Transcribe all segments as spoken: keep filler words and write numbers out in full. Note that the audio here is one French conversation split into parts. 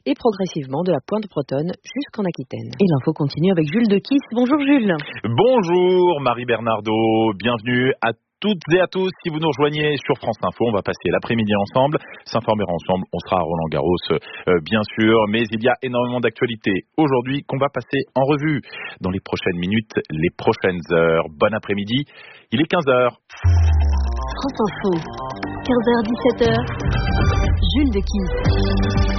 et progressivement de la Pointe-Bretonne jusqu'en Aquitaine. Et l'info continue avec Jules Dequisse. Bonjour Jules. Bonjour Marie Bernardo, bienvenue à toutes et à tous. Si vous nous rejoignez sur France Info, on va passer l'après-midi ensemble, s'informer ensemble. On sera à Roland-Garros, euh, bien sûr, mais il y a énormément d'actualités aujourd'hui qu'on va passer en revue dans les prochaines minutes, les prochaines heures. Bon après-midi, il est quinze heures. France Info, quinze heures dix-sept heures, Jules Dequisse.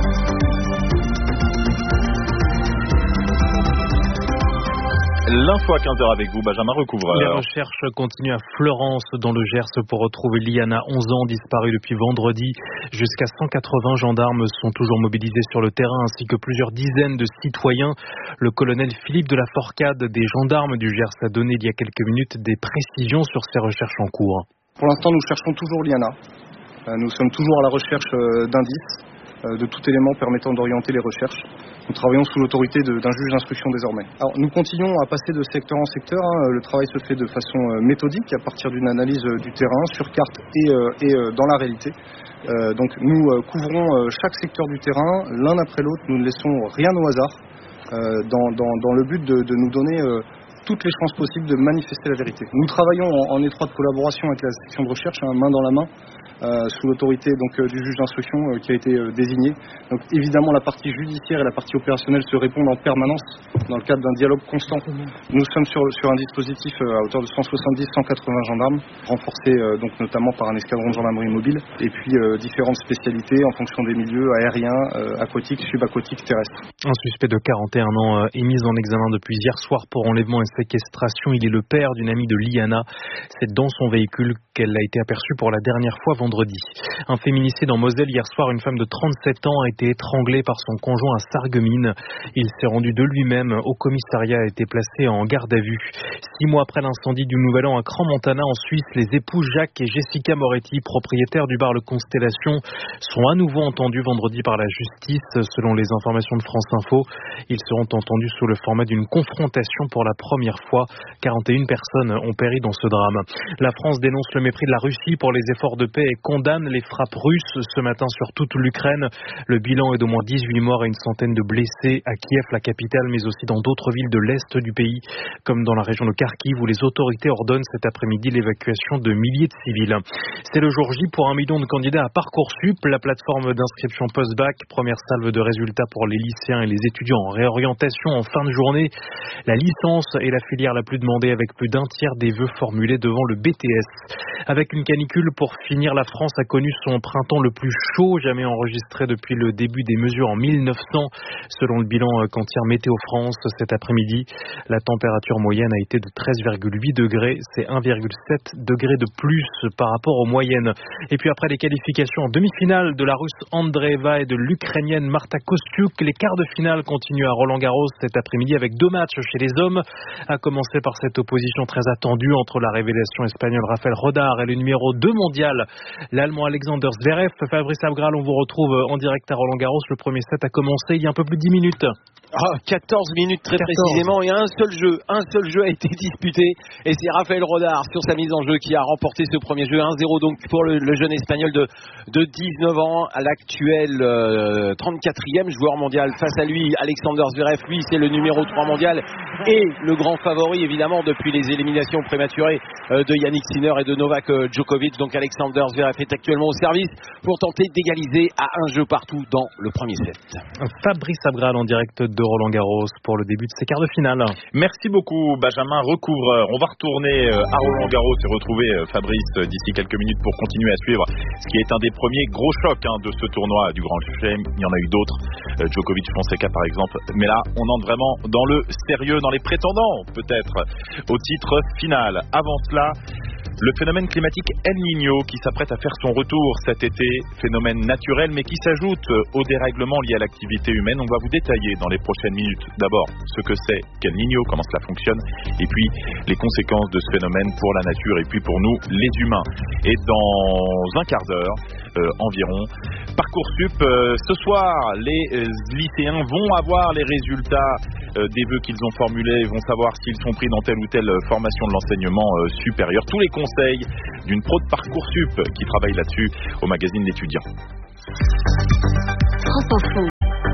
L'info à quinze heures avec vous, Benjamin Recouvreur. Les recherches continuent à Fleurance, dans le Gers, pour retrouver Liana, onze ans, disparue depuis vendredi. Jusqu'à cent quatre-vingts gendarmes sont toujours mobilisés sur le terrain, ainsi que plusieurs dizaines de citoyens. Le colonel Philippe de la Forcade des gendarmes du Gers a donné il y a quelques minutes des précisions sur ces recherches en cours. Pour l'instant, nous cherchons toujours Liana. Nous sommes toujours à la recherche d'indices, de tout élément permettant d'orienter les recherches. Nous travaillons sous l'autorité de, d'un juge d'instruction désormais. Alors, nous continuons à passer de secteur en secteur. Hein. Le travail se fait de façon méthodique à partir d'une analyse du terrain sur carte et, euh, et euh, dans la réalité. Euh, donc nous euh, couvrons euh, chaque secteur du terrain l'un après l'autre. Nous ne laissons rien au hasard euh, dans, dans, dans le but de, de nous donner euh, toutes les chances possibles de manifester la vérité. Nous travaillons en, en étroite collaboration avec la section de recherche, hein, main dans la main, Euh, sous l'autorité donc euh, du juge d'instruction euh, qui a été euh, désigné. Donc évidemment la partie judiciaire et la partie opérationnelle se répondent en permanence dans le cadre d'un dialogue constant. Nous sommes sur, sur un dispositif euh, à hauteur de cent soixante-dix à cent quatre-vingts gendarmes, renforcé euh, donc notamment par un escadron de gendarmerie mobile, et puis euh, différentes spécialités en fonction des milieux aériens, euh, aquatiques, subaquatiques, terrestres. Un suspect de quarante et un ans euh, est mis en examen depuis hier soir pour enlèvement et séquestration. Il est le père d'une amie de Liana. C'est dans son véhicule qu'elle a été aperçue pour la dernière fois vendredi. Un féminicide en Moselle. Hier soir, une femme de trente-sept ans a été étranglée par son conjoint à Sarreguemines. Il s'est rendu de lui-même au commissariat et a été placé en garde à vue. Six mois après l'incendie du Nouvel An à Crans-Montana, en Suisse, les époux Jacques et Jessica Moretti, propriétaires du bar Le Constellation, sont à nouveau entendus vendredi par la justice. Selon les informations de France Info, ils seront entendus sous le format d'une confrontation pour la première fois. quarante et une personnes ont péri dans ce drame. La France dénonce le mépris de la Russie pour les efforts de paix et condamne les frappes russes ce matin sur toute l'Ukraine. Le bilan est d'au moins dix-huit morts et une centaine de blessés à Kiev, la capitale, mais aussi dans d'autres villes de l'Est du pays, comme dans la région de Kharkiv, où les autorités ordonnent cet après-midi l'évacuation de milliers de civils. C'est le jour J pour un million de candidats à Parcoursup, la plateforme d'inscription post-bac. Première salve de résultats pour les lycéens et les étudiants en réorientation en fin de journée. La licence est la filière la plus demandée, avec plus d'un tiers des vœux formulés devant le B T S. Avec une canicule pour finir, la France a connu son printemps le plus chaud jamais enregistré depuis le début des mesures en mille neuf cents. Selon le bilan qu'en tire Météo France cet après-midi, la température moyenne a été de treize virgule huit degrés. C'est un virgule sept degrés de plus par rapport aux moyennes. Et puis après les qualifications en demi-finale de la Russe Andreeva et de l'Ukrainienne Marta Kostyuk, les quarts de finale continuent à Roland-Garros cet après-midi avec deux matchs chez les hommes, à commencer par cette opposition très attendue entre la révélation espagnole Rafael Rodar et le numéro deux mondial, l'Allemand Alexander Zverev. Fabrice Abgral, on vous retrouve en direct à Roland-Garros. Le premier set a commencé il y a un peu plus de dix minutes. Ah, quatorze minutes très quatorze précisément, et un seul jeu, un seul jeu a été disputé, et c'est Rafael Rodar sur sa mise en jeu qui a remporté ce premier jeu. Un zéro donc pour le, le jeune espagnol de, de dix-neuf ans, à l'actuel euh, trente-quatrième joueur mondial. Face à lui, Alexander Zverev, lui c'est le numéro trois mondial et le grand favori évidemment depuis les éliminations prématurées euh, de Yannick Sinner et de Novak euh, Djokovic. Donc Alexander Zverev est actuellement au service pour tenter d'égaliser à un jeu partout dans le premier set. Fabrice Abgral en direct de Roland-Garros pour le début de ces quarts de finale. Merci beaucoup Benjamin Recouvreur. On va retourner à Roland-Garros et retrouver Fabrice d'ici quelques minutes pour continuer à suivre ce qui est un des premiers gros chocs hein, de ce tournoi du Grand Chelem. Il y en a eu d'autres, Djokovic, Fonseca par exemple, mais là on entre vraiment dans le sérieux, dans les prétendants peut-être au titre final. Avant cela, le phénomène climatique El Niño qui s'apprête à faire son retour cet été, phénomène naturel mais qui s'ajoute aux dérèglements liés à l'activité humaine. On va vous détailler dans les prochaines minutes d'abord ce que c'est qu'El Niño, comment cela fonctionne, et puis les conséquences de ce phénomène pour la nature et puis pour nous les humains. Et dans un quart d'heure euh, environ, Parcoursup, euh, ce soir les euh, lycéens vont avoir les résultats euh, des vœux qu'ils ont formulés, vont savoir s'ils sont pris dans telle ou telle formation de l'enseignement euh, supérieur. Tous les conseils d'une pro de Parcoursup qui travaille là-dessus au magazine L'Étudiant. France Info,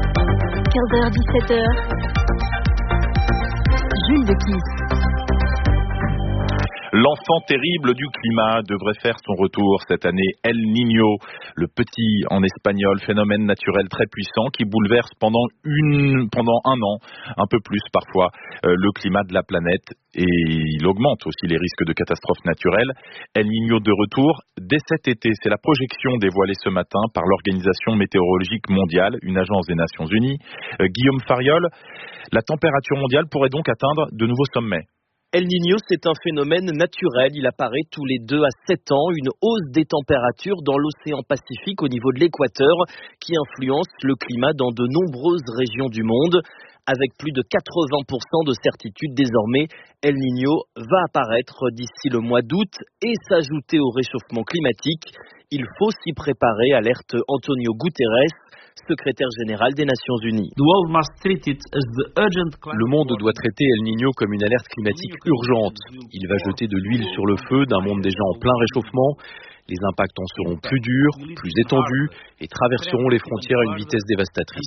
quinze heures dix-sept heures. Jules de Kiss. L'enfant terrible du climat devrait faire son retour cette année. El Niño, le petit en espagnol, phénomène naturel très puissant qui bouleverse pendant une, pendant un an, un peu plus parfois, euh, le climat de la planète et il augmente aussi les risques de catastrophes naturelles. El Niño de retour dès cet été. C'est la projection dévoilée ce matin par l'Organisation météorologique mondiale, une agence des Nations Unies. Euh, Guillaume Fariol, la température mondiale pourrait donc atteindre de nouveaux sommets. El Niño, c'est un phénomène naturel. Il apparaît tous les deux à sept ans. Une hausse des températures dans l'océan Pacifique au niveau de l'équateur qui influence le climat dans de nombreuses régions du monde. Avec plus de quatre-vingts pour cent de certitude désormais, El Niño va apparaître d'ici le mois d'août et s'ajouter au réchauffement climatique. Il faut s'y préparer, alerte Antonio Guterres, secrétaire général des Nations Unies. Le monde doit traiter El Niño comme une alerte climatique urgente. Il va jeter de l'huile sur le feu d'un monde déjà en plein réchauffement. Les impacts en seront plus durs, plus étendus et traverseront les frontières à une vitesse dévastatrice.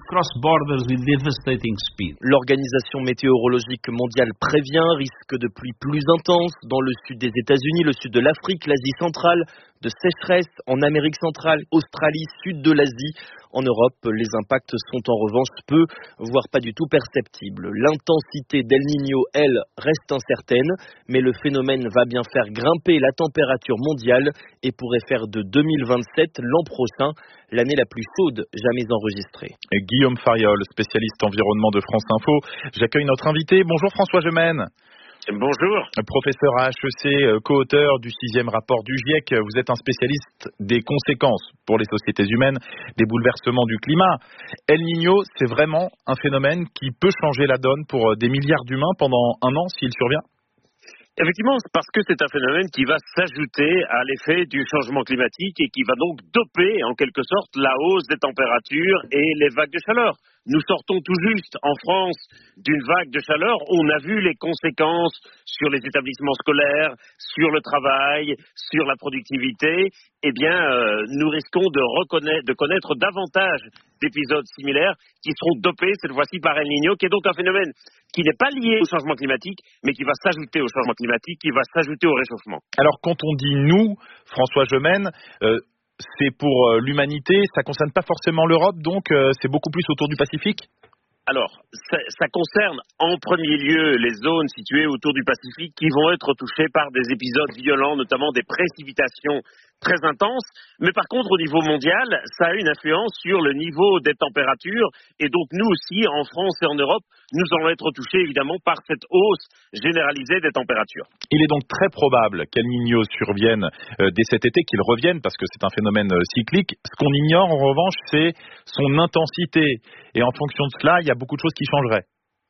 L'Organisation météorologique mondiale prévient risque de pluies plus intenses dans le sud des États-Unis, le sud de l'Afrique, l'Asie centrale, de sécheresse en Amérique centrale, Australie, sud de l'Asie. En Europe, les impacts sont en revanche peu, voire pas du tout perceptibles. L'intensité d'El Niño, elle, reste incertaine, mais le phénomène va bien faire grimper la température mondiale et pourrait faire de deux mille vingt-sept, l'an prochain, l'année la plus chaude jamais enregistrée. Et Guillaume Fariol, spécialiste environnement de France Info. J'accueille notre invité. Bonjour François Gemène. Bonjour. Professeur à H E C, co-auteur du sixième rapport du GIEC, vous êtes un spécialiste des conséquences pour les sociétés humaines des bouleversements du climat. El Niño, c'est vraiment un phénomène qui peut changer la donne pour des milliards d'humains pendant un an s'il survient ? Effectivement, c'est parce que c'est un phénomène qui va s'ajouter à l'effet du changement climatique et qui va donc doper en quelque sorte la hausse des températures et les vagues de chaleur. Nous sortons tout juste en France d'une vague de chaleur. On a vu les conséquences sur les établissements scolaires, sur le travail, sur la productivité. Eh bien, euh, nous risquons de, reconnaître, de connaître davantage d'épisodes similaires qui seront dopés cette fois-ci par El Niño, qui est donc un phénomène qui n'est pas lié au changement climatique, mais qui va s'ajouter au changement climatique, qui va s'ajouter au réchauffement. Alors, quand on dit nous, François Gemène, euh, c'est pour l'humanité, ça ne concerne pas forcément l'Europe, donc euh, c'est beaucoup plus autour du Pacifique ? Alors, ça, ça concerne en premier lieu les zones situées autour du Pacifique qui vont être touchées par des épisodes violents, notamment des précipitations très intenses. Mais par contre, au niveau mondial, ça a une influence sur le niveau des températures. Et donc, nous aussi, en France et en Europe, nous allons être touchés évidemment par cette hausse généralisée des températures. Il est donc très probable qu'El Niño survienne euh, dès cet été, qu'il revienne, parce que c'est un phénomène euh, cyclique. Ce qu'on ignore, en revanche, c'est son intensité. Et en fonction de cela, il y a beaucoup de choses qui changeraient.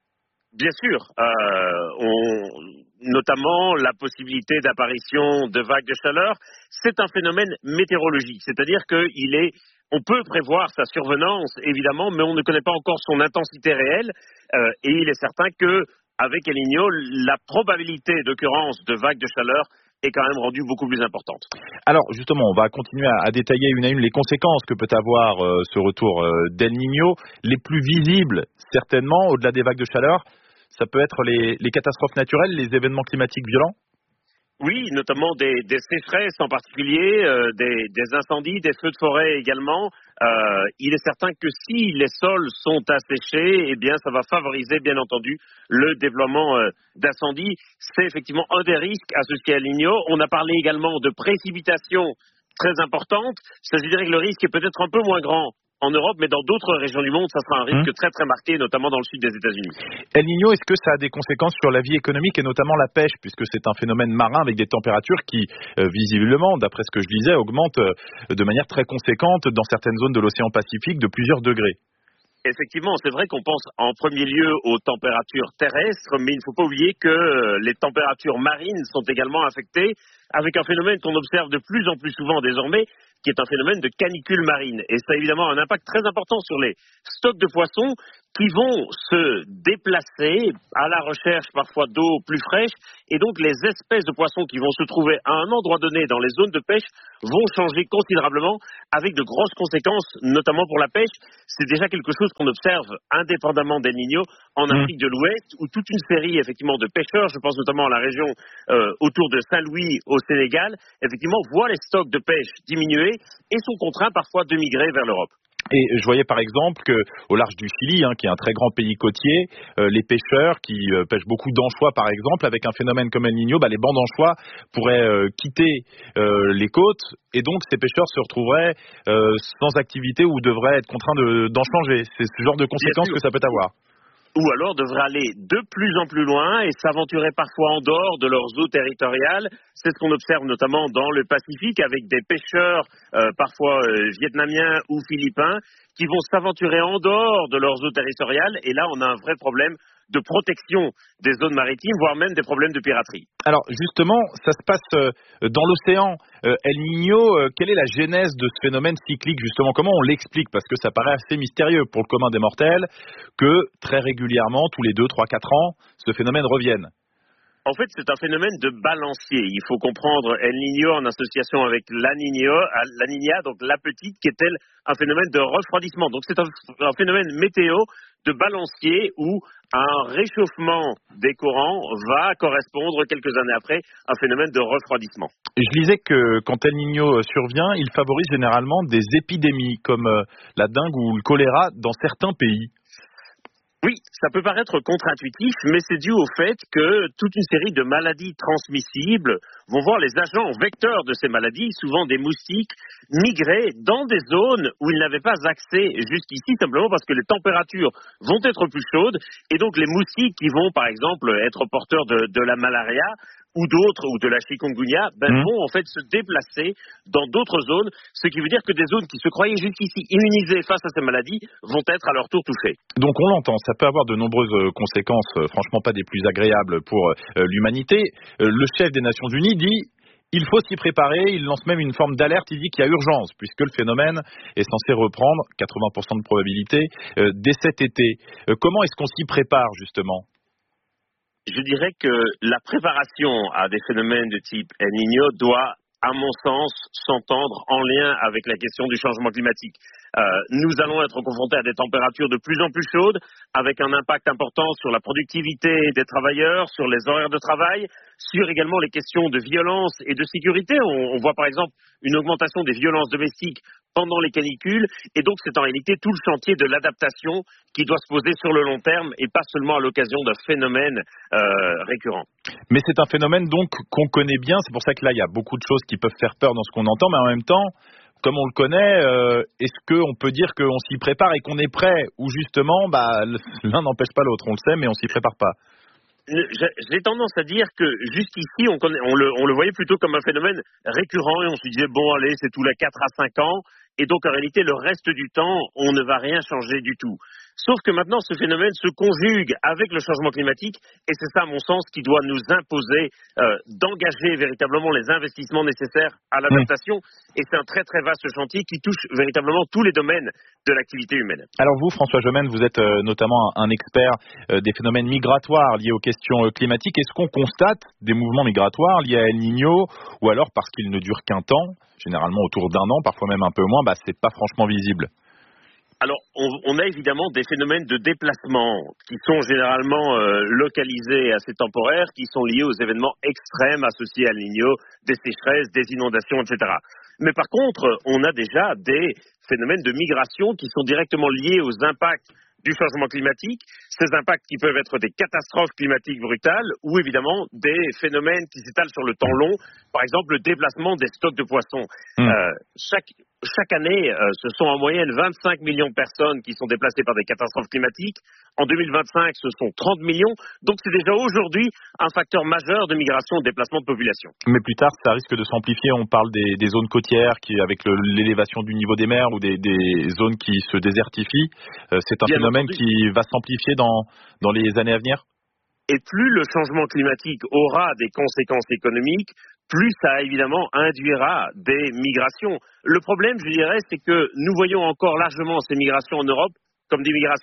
Bien sûr, euh, on, notamment la possibilité d'apparition de vagues de chaleur. C'est un phénomène météorologique, c'est-à-dire qu'il est, on peut prévoir sa survenance évidemment, mais on ne connaît pas encore son intensité réelle. Euh, et il est certain que avec El Niño, la probabilité d'occurrence de vagues de chaleur est quand même rendue beaucoup plus importante. Alors justement, on va continuer à, à détailler une à une les conséquences que peut avoir euh, ce retour euh, d'El Niño. Les plus visibles, certainement, au-delà des vagues de chaleur, ça peut être les, les catastrophes naturelles, les événements climatiques violents ? Oui, notamment des, des sécheresses en particulier, euh, des, des incendies, des feux de forêt également. Euh, il est certain que si les sols sont asséchés, eh bien, ça va favoriser, bien entendu, le développement euh, d'incendies. C'est effectivement un des risques associés à El Niño. On a parlé également de précipitations très importantes. Ça veut dire que le risque est peut-être un peu moins grand en Europe, mais dans d'autres régions du monde, ça sera un risque mmh. très très marqué, notamment dans le sud des États-Unis. El Niño, est-ce que ça a des conséquences sur la vie économique et notamment la pêche, puisque c'est un phénomène marin avec des températures qui, euh, visiblement, d'après ce que je disais, augmentent euh, de manière très conséquente dans certaines zones de l'océan Pacifique de plusieurs degrés? Effectivement, c'est vrai qu'on pense en premier lieu aux températures terrestres, mais il ne faut pas oublier que les températures marines sont également affectées avec un phénomène qu'on observe de plus en plus souvent désormais, qui est un phénomène de canicule marine. Et ça a évidemment un impact très important sur les stocks de poissons qui vont se déplacer à la recherche parfois d'eau plus fraîche, et donc les espèces de poissons qui vont se trouver à un endroit donné dans les zones de pêche vont changer considérablement, avec de grosses conséquences, notamment pour la pêche. C'est déjà quelque chose qu'on observe indépendamment d'El Niño en Afrique de l'Ouest, où toute une série effectivement de pêcheurs, je pense notamment à la région euh, autour de Saint-Louis au Sénégal, effectivement voient les stocks de pêche diminuer et sont contraints parfois de migrer vers l'Europe. Et je voyais par exemple que au large du Chili, hein, qui est un très grand pays côtier, euh, les pêcheurs qui euh, pêchent beaucoup d'anchois par exemple, avec un phénomène comme El Niño, bah, les bancs d'anchois pourraient euh, quitter euh, les côtes, et donc ces pêcheurs se retrouveraient euh, sans activité ou devraient être contraints de, d'en changer. C'est ce genre de conséquences que ça peut avoir. Ou alors devraient aller de plus en plus loin et s'aventurer parfois en dehors de leurs eaux territoriales. C'est ce qu'on observe notamment dans le Pacifique avec des pêcheurs euh, parfois euh, vietnamiens ou philippins qui vont s'aventurer en dehors de leurs eaux territoriales, et là on a un vrai problème de protection des zones maritimes, voire même des problèmes de piraterie. Alors justement, ça se passe euh, dans l'océan. Euh, El Niño, euh, quelle est la genèse de ce phénomène cyclique justement? Comment on l'explique? Parce que ça paraît assez mystérieux pour le commun des mortels que très régulièrement, tous les deux, trois, quatre ans, ce phénomène revienne. En fait, c'est un phénomène de balancier. Il faut comprendre El Niño en association avec La Niña, La Niña, donc la petite, qui est elle un phénomène de refroidissement. Donc c'est un, un phénomène météo de balancier où un réchauffement des courants va correspondre quelques années après à un phénomène de refroidissement. Je lisais que quand El Niño survient, il favorise généralement des épidémies comme la dengue ou le choléra dans certains pays. Oui, ça peut paraître contre-intuitif, mais c'est dû au fait que toute une série de maladies transmissibles vont voir les agents vecteurs de ces maladies, souvent des moustiques, migrer dans des zones où ils n'avaient pas accès jusqu'ici, simplement parce que les températures vont être plus chaudes, et donc les moustiques qui vont, par exemple, être porteurs de, de la malaria, ou d'autres, ou de la chikungunya, ben, mmh. vont en fait se déplacer dans d'autres zones, ce qui veut dire que des zones qui se croyaient jusqu'ici immunisées face à ces maladies vont être à leur tour touchées. Donc on l'entend, ça peut avoir de nombreuses conséquences, franchement pas des plus agréables pour euh, l'humanité. Euh, le chef des Nations Unies dit il faut s'y préparer, il lance même une forme d'alerte, il dit qu'il y a urgence, puisque le phénomène est censé reprendre, quatre-vingts pour cent de probabilité, euh, dès cet été. Euh, comment est-ce qu'on s'y prépare justement ? Je dirais que la préparation à des phénomènes de type El Niño doit, à mon sens, s'entendre en lien avec la question du changement climatique. Euh, nous allons être confrontés à des températures de plus en plus chaudes, avec un impact important sur la productivité des travailleurs, sur les horaires de travail, sur également les questions de violence et de sécurité. On, on voit par exemple une augmentation des violences domestiques pendant les canicules, et donc c'est en réalité tout le chantier de l'adaptation qui doit se poser sur le long terme et pas seulement à l'occasion d'un phénomène euh, récurrent. Mais c'est un phénomène donc qu'on connaît bien, c'est pour ça que là il y a beaucoup de choses qui peuvent faire peur dans ce qu'on entend, mais en même temps, comme on le connaît, euh, est-ce qu'on peut dire qu'on s'y prépare et qu'on est prêt, ou justement bah, l'un n'empêche pas l'autre, on le sait mais on s'y prépare pas? J'ai tendance à dire que jusqu'ici, on, connaît, on, le, on le voyait plutôt comme un phénomène récurrent et on se disait, bon allez, c'est tous les quatre à cinq ans, et donc en réalité, le reste du temps, on ne va rien changer du tout. Sauf que maintenant, ce phénomène se conjugue avec le changement climatique, et c'est ça, à mon sens, qui doit nous imposer euh, d'engager véritablement les investissements nécessaires à l'adaptation, mmh. et c'est un très très vaste chantier qui touche véritablement tous les domaines de l'activité humaine. Alors vous, François Gemène, vous êtes euh, notamment un, un expert euh, des phénomènes migratoires liés aux questions euh, climatiques. Est-ce qu'on constate des mouvements migratoires liés à El Niño, ou alors parce qu'ils ne durent qu'un temps, généralement autour d'un an, parfois même un peu moins, bah, c'est pas franchement visible? Alors, on, on a évidemment des phénomènes de déplacement qui sont généralement euh, localisés, assez temporaires, qui sont liés aux événements extrêmes associés à El Niño, des sécheresses, des inondations, et cetera. Mais par contre, on a déjà des phénomènes de migration qui sont directement liés aux impacts du changement climatique, ces impacts qui peuvent être des catastrophes climatiques brutales ou évidemment des phénomènes qui s'étalent sur le temps long, par exemple le déplacement des stocks de poissons. Mmh. Euh, chaque, chaque année, euh, ce sont en moyenne vingt-cinq millions de personnes qui sont déplacées par des catastrophes climatiques. En deux mille vingt-cinq, ce sont trente millions. Donc c'est déjà aujourd'hui un facteur majeur de migration et de déplacement de population. Mais plus tard, ça risque de s'amplifier. On parle des, des zones côtières qui, avec le, l'élévation du niveau des mers ou des, des zones qui se désertifient. Euh, c'est un Bien phénomène entendu. Qui va s'amplifier dans, dans les années à venir. Et plus le changement climatique aura des conséquences économiques, plus ça évidemment induira des migrations. Le problème, je dirais, c'est que nous voyons encore largement ces migrations en Europe comme des migrations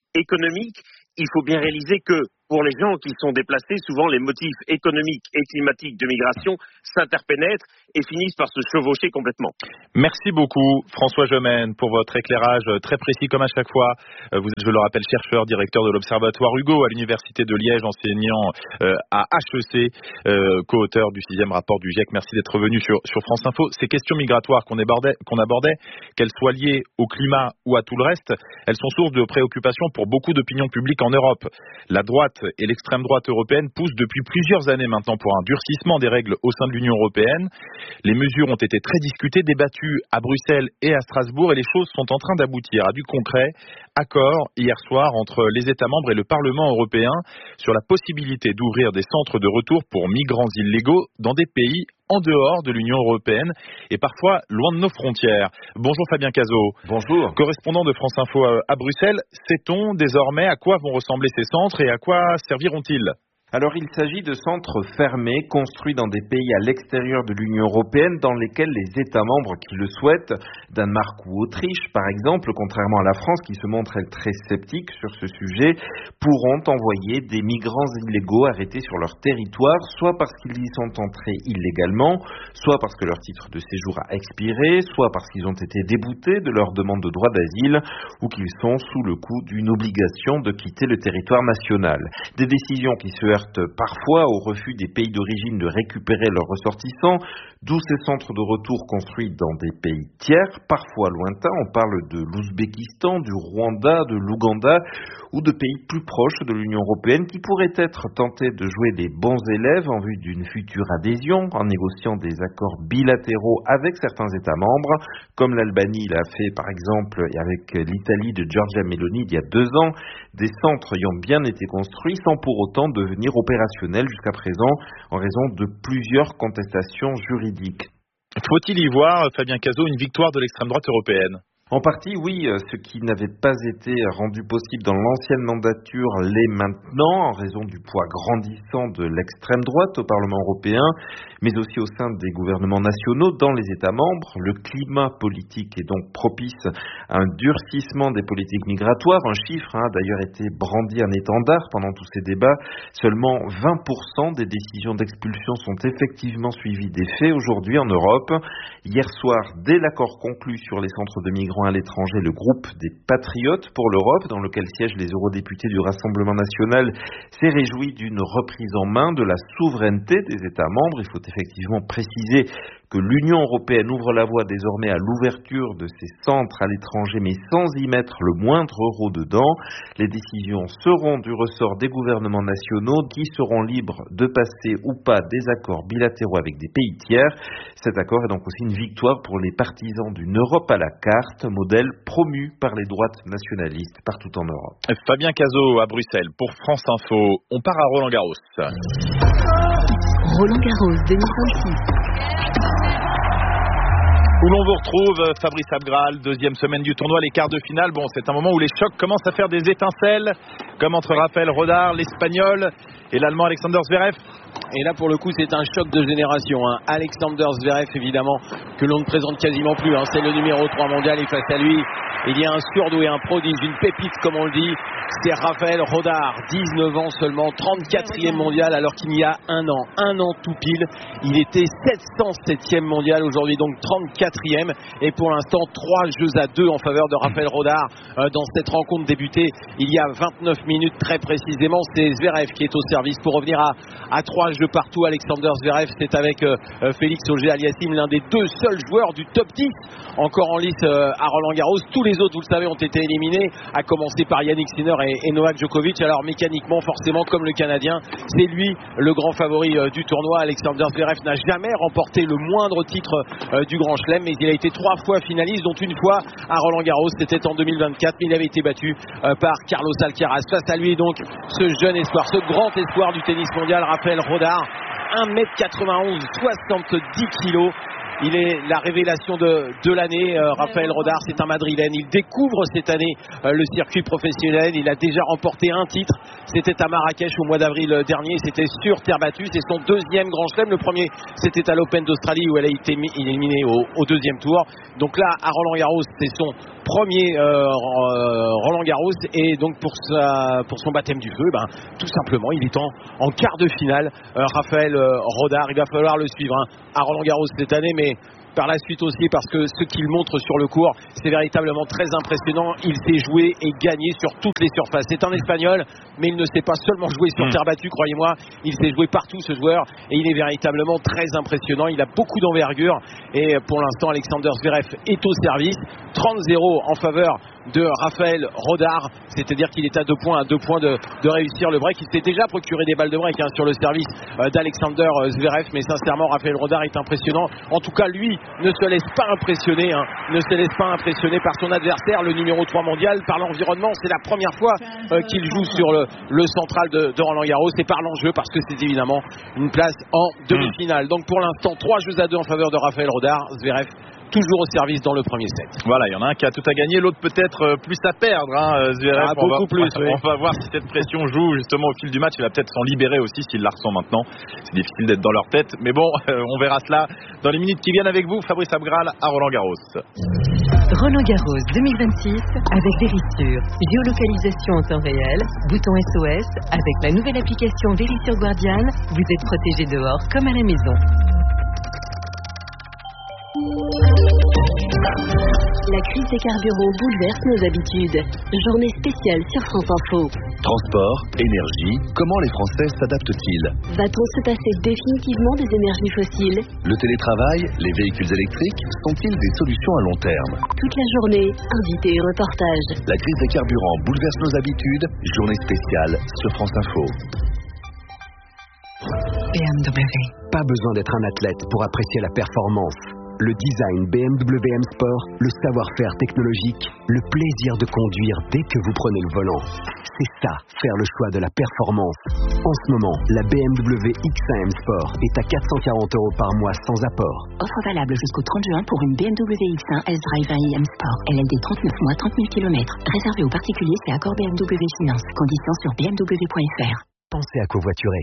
économiques, il faut bien réaliser que pour les gens qui sont déplacés, souvent les motifs économiques et climatiques de migration s'interpénètrent et finissent par se chevaucher complètement. Merci beaucoup François Gemène pour votre éclairage très précis comme à chaque fois. Vous êtes, je le rappelle, chercheur, directeur de l'Observatoire Hugo à l'Université de Liège, enseignant euh, à H E C, euh, co-auteur du sixième rapport du GIEC. Merci d'être revenu sur, sur France Info. Ces questions migratoires qu'on abordait, qu'on abordait, qu'elles soient liées au climat ou à tout le reste, elles sont source de préoccupation pour beaucoup d'opinions publiques en Europe. La droite et l'extrême droite européenne poussent depuis plusieurs années maintenant pour un durcissement des règles au sein de l'Union européenne. Les mesures ont été très discutées, débattues à Bruxelles et à Strasbourg et les choses sont en train d'aboutir à du concret. Accord hier soir entre les États membres et le Parlement européen sur la possibilité d'ouvrir des centres de retour pour migrants illégaux dans des pays en dehors de l'Union européenne et parfois loin de nos frontières. Bonjour Fabien Cazot. Bonjour. Correspondant de France Info à Bruxelles, sait-on désormais à quoi vont ressembler ces centres et à quoi serviront-ils ? Alors il s'agit de centres fermés, construits dans des pays à l'extérieur de l'Union européenne, dans lesquels les États membres qui le souhaitent, Danemark ou Autriche par exemple, contrairement à la France qui se montre elle très sceptique sur ce sujet, pourront envoyer des migrants illégaux arrêtés sur leur territoire, soit parce qu'ils y sont entrés illégalement, soit parce que leur titre de séjour a expiré, soit parce qu'ils ont été déboutés de leur demande de droit d'asile, ou qu'ils sont sous le coup d'une obligation de quitter le territoire national. Des décisions qui se parfois au refus des pays d'origine de récupérer leurs ressortissants, d'où ces centres de retour construits dans des pays tiers, parfois lointains. On parle de l'Ouzbékistan, du Rwanda, de l'Ouganda ou de pays plus proches de l'Union européenne qui pourraient être tentés de jouer les bons élèves en vue d'une future adhésion en négociant des accords bilatéraux avec certains États membres, comme l'Albanie l'a fait par exemple avec l'Italie de Giorgia Meloni il y a deux ans. Des centres ayant bien été construits sans pour autant devenir opérationnels jusqu'à présent en raison de plusieurs contestations juridiques. Faut-il y voir, Fabien Cazot, une victoire de l'extrême droite européenne ? En partie, oui, ce qui n'avait pas été rendu possible dans l'ancienne mandature l'est maintenant, en raison du poids grandissant de l'extrême droite au Parlement européen, mais aussi au sein des gouvernements nationaux dans les États membres. Le climat politique est donc propice à un durcissement des politiques migratoires. Un chiffre a d'ailleurs été brandi en étendard pendant tous ces débats. Seulement vingt pour cent des décisions d'expulsion sont effectivement suivies des faits aujourd'hui en Europe. Hier soir, dès l'accord conclu sur les centres de migrants à l'étranger, le groupe des Patriotes pour l'Europe, dans lequel siègent les eurodéputés du Rassemblement national, s'est réjoui d'une reprise en main de la souveraineté des États membres. Il faut effectivement préciser que l'Union européenne ouvre la voie désormais à l'ouverture de ces centres à l'étranger, mais sans y mettre le moindre euro dedans. Les décisions seront du ressort des gouvernements nationaux qui seront libres de passer ou pas des accords bilatéraux avec des pays tiers. Cet accord est donc aussi une victoire pour les partisans d'une Europe à la carte, modèle promu par les droites nationalistes partout en Europe. Fabien Cazot à Bruxelles pour France Info. On part à Roland-Garros. Roland-Garros deux mille vingt-six. Où l'on vous retrouve, Fabrice Abgral, deuxième semaine du tournoi, les quarts de finale. Bon, c'est un moment où les chocs commencent à faire des étincelles, comme entre Raphaël Rodar, l'Espagnol, et l'Allemand Alexander Zverev. Et là, pour le coup, c'est un choc de génération. Hein. Alexander Zverev, évidemment, que l'on ne présente quasiment plus. Hein. C'est le numéro trois mondial et face à lui, il y a un surdoué, un prodige, une pépite, comme on le dit. C'est Raphaël Rodar, dix-neuf ans seulement, trente-quatrième mondial, alors qu'il y a un an, un an tout pile. Il était sept cent septième mondial, aujourd'hui donc trente-quatrième. Et pour l'instant, trois jeux à deux en faveur de Raphaël Rodar euh, dans cette rencontre débutée il y a vingt-neuf minutes très précisément. C'est Zverev qui est au service pour revenir à, à trois jeux partout. Alexander Zverev, c'est avec euh, Félix Auger-Aliassime, l'un des deux seuls joueurs du top dix encore en lice euh, à Roland-Garros. Tous les autres, vous le savez, ont été éliminés, à commencer par Yannick Sinner et, et Novak Djokovic. Alors mécaniquement, forcément, comme le Canadien, c'est lui le grand favori euh, du tournoi. Alexander Zverev n'a jamais remporté le moindre titre euh, du Grand Chelem, mais il a été trois fois finaliste, dont une fois à Roland-Garros, c'était en deux mille vingt-quatre, mais il avait été battu euh, par Carlos Alcaraz. Face à lui donc ce jeune espoir, ce grand espoir du tennis mondial, Raphaël Rodar, un mètre quatre-vingt-onze, soixante-dix kilos. Il est la révélation de, de l'année. Euh, Raphaël Rodar, c'est un Madrilène. Il découvre cette année euh, le circuit professionnel. Il a déjà remporté un titre. C'était à Marrakech au mois d'avril dernier. C'était sur terre battue. C'est son deuxième grand chelem. Le premier, c'était à l'Open d'Australie où elle a été éliminée au, au deuxième tour. Donc là, à Roland-Garros, c'est son premier euh, Roland-Garros. Et donc pour, sa, pour son baptême du feu, ben, tout simplement, il est en, en quart de finale. Euh, Raphaël euh, Rodar, il va falloir le suivre hein, à Roland-Garros cette année, mais par la suite aussi parce que ce qu'il montre sur le court, c'est véritablement très impressionnant. Il sait jouer et gagner sur toutes les surfaces. C'est un Espagnol, mais il ne sait pas seulement jouer sur mmh. terre battue, croyez-moi. Il sait jouer partout, ce joueur, et il est véritablement très impressionnant. Il a beaucoup d'envergure, et pour l'instant, Alexander Zverev est au service. trente zéro en faveur de Raphaël Rodar, c'est-à-dire qu'il est à deux points, à deux points de, de réussir le break. Il s'est déjà procuré des balles de break hein, sur le service euh, d'Alexander Zverev, mais sincèrement, Raphaël Rodar est impressionnant. En tout cas, lui ne se laisse pas impressionner, hein, ne se laisse pas impressionner par son adversaire, le numéro trois mondial, par l'environnement. C'est la première fois euh, qu'il joue sur le, le central de, de Roland-Garros, et par l'enjeu, parce que c'est évidemment une place en demi-finale. Donc pour l'instant, trois jeux à deux en faveur de Raphaël Rodar. Zverev toujours au service dans le premier set. Voilà, il y en a un qui a tout à gagner, l'autre peut-être euh, plus à perdre. Hein, Zverev, ah, beaucoup on va, plus. On, oui. on va voir si cette pression joue justement au fil du match. Il va peut-être s'en libérer aussi s'il la ressent maintenant. C'est difficile d'être dans leur tête, mais bon, euh, on verra cela dans les minutes qui viennent avec vous. Fabrice Abgral à Roland-Garros. Roland-Garros deux mille vingt-six avec Verisure. Géolocalisation en temps réel, bouton S O S. Avec la nouvelle application Verisure Guardian, vous êtes protégé dehors comme à la maison. La crise des carburants bouleverse nos habitudes. Journée spéciale sur France Info. Transport, énergie, comment les Français s'adaptent-ils? Va-t-on se passer définitivement des énergies fossiles? Le télétravail, les véhicules électriques sont-ils des solutions à long terme? Toute la journée, invités et reportages. La crise des carburants bouleverse nos habitudes. Journée spéciale sur France Info. B M W. Pas besoin d'être un athlète pour apprécier la performance. Le design B M W M Sport, le savoir-faire technologique, le plaisir de conduire dès que vous prenez le volant. C'est ça, faire le choix de la performance. En ce moment, la B M W X un M Sport est à quatre cent quarante euros par mois sans apport. Offre valable jusqu'au trente juin pour une B M W X un S-Drive I M Sport. L L D trente-neuf mois, trente mille kilomètres. Réservé aux particuliers, c'est accord B M W Finance. Conditions sur b m w point f r. Pensez à covoiturer.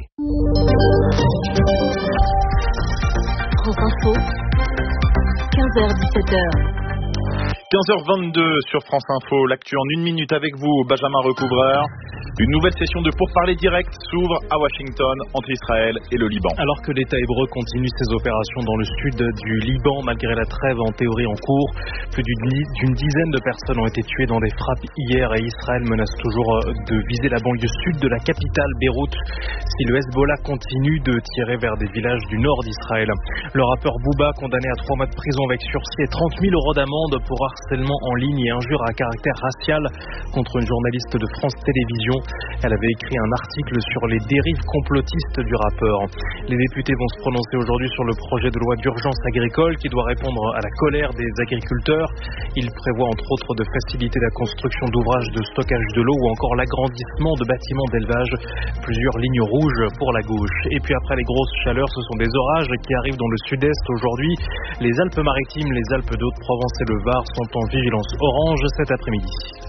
France Info. quinze heures dix-sept heures. quinze heures vingt-deux sur France Info, l'actu en une minute avec vous, Benjamin Recouvreur. Une nouvelle session de pourparlers directs s'ouvre à Washington entre Israël et le Liban. Alors que l'État hébreu continue ses opérations dans le sud du Liban, malgré la trêve en théorie en cours, plus d'une dizaine de personnes ont été tuées dans des frappes hier et Israël menace toujours de viser la banlieue sud de la capitale, Beyrouth, si le Hezbollah continue de tirer vers des villages du nord d'Israël. Le rappeur Booba, condamné à trois mois de prison avec sursis et trente mille euros d'amende pour harcèlement en ligne et injures à caractère racial contre une journaliste de France Télévisions. Elle avait écrit un article sur les dérives complotistes du rappeur. Les députés vont se prononcer aujourd'hui sur le projet de loi d'urgence agricole qui doit répondre à la colère des agriculteurs. Il prévoit entre autres de faciliter la construction d'ouvrages de stockage de l'eau ou encore l'agrandissement de bâtiments d'élevage. Plusieurs lignes rouges pour la gauche. Et puis après les grosses chaleurs, ce sont des orages qui arrivent dans le sud-est aujourd'hui. Les Alpes-Maritimes, les Alpes de Haute-Provence et le Var sont en vigilance orange cet après-midi.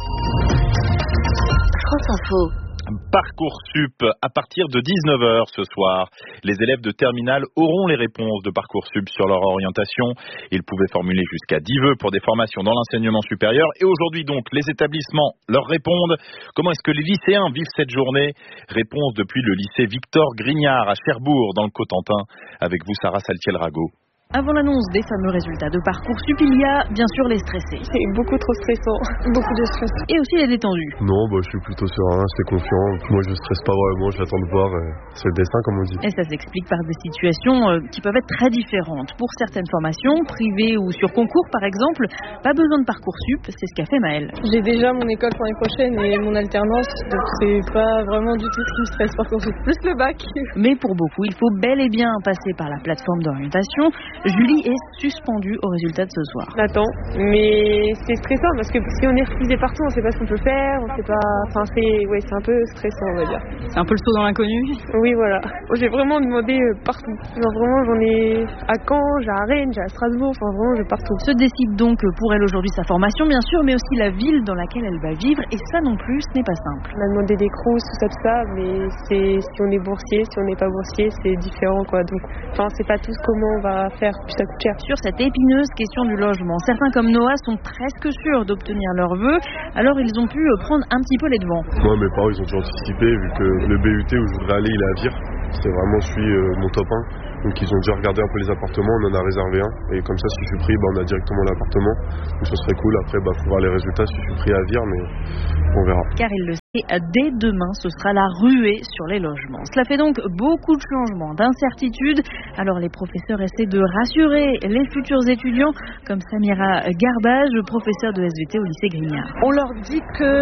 France Info. Parcoursup, à partir de dix-neuf heures ce soir, les élèves de terminale auront les réponses de Parcoursup sur leur orientation. Ils pouvaient formuler jusqu'à dix vœux pour des formations dans l'enseignement supérieur. Et aujourd'hui donc, les établissements leur répondent. Comment est-ce que les lycéens vivent cette journée? Réponse depuis le lycée Victor Grignard à Cherbourg, dans le Cotentin. Avec vous, Sarah Saltiel-Rago. Avant l'annonce des fameux résultats de Parcoursup, il y a bien sûr les stressés. C'est beaucoup trop stressant, beaucoup de stress. Et aussi les détendus. Non, bah, je suis plutôt serein, assez confiant. Moi, je stresse pas vraiment, j'attends de voir. Euh, c'est le destin, comme on dit. Et ça s'explique par des situations euh, qui peuvent être très différentes. Pour certaines formations, privées ou sur concours par exemple, pas besoin de Parcoursup, c'est ce qu'a fait Maëlle. J'ai déjà mon école pour l'année prochaine et mon alternance, donc c'est pas vraiment du tout ce qui me stresse Parcoursup, plus le bac. Mais pour beaucoup, il faut bel et bien passer par la plateforme d'orientation. Julie est suspendue au résultat de ce soir. On attend, mais c'est stressant parce que si on est refusé partout, on ne sait pas ce qu'on peut faire, on sait pas. Enfin, c'est, ouais, c'est un peu stressant, on va dire. C'est un peu le saut dans l'inconnu. Oui, voilà. J'ai vraiment demandé partout. Genre vraiment, j'en ai à Caen, j'ai à Rennes, j'ai à Strasbourg, enfin vraiment, j'ai partout. Se décide donc pour elle aujourd'hui sa formation, bien sûr, mais aussi la ville dans laquelle elle va vivre, et ça non plus, ce n'est pas simple. On a demandé des crous, tout ça, tout ça, mais c'est si on est boursier, si on n'est pas boursier, c'est différent, quoi. Donc, enfin, c'est pas tous comment on va faire, puis ça coûte cher. Sur cette épineuse question du logement, certains comme Noah sont presque sûrs d'obtenir leurs vœux, alors ils ont pu prendre un petit peu les devants. Moi, mes parents, ils ont déjà anticipé, vu que le B U T où je voudrais aller, il est à Vire. C'est vraiment celui, euh, mon top un. Donc ils ont déjà regardé un peu les appartements, on en a réservé un. Et comme ça, si je suis pris, bah, on a directement l'appartement. Donc ce serait cool. Après, bah, faut voir les résultats si je suis pris à Vire, mais on verra. Car il le sait, dès demain, ce sera la ruée sur les logements. Cela fait donc beaucoup de changements, d'incertitudes. Alors les professeurs essaient de rassurer les futurs étudiants, comme Samira Garbage, professeur de S V T au lycée Grignard. On leur dit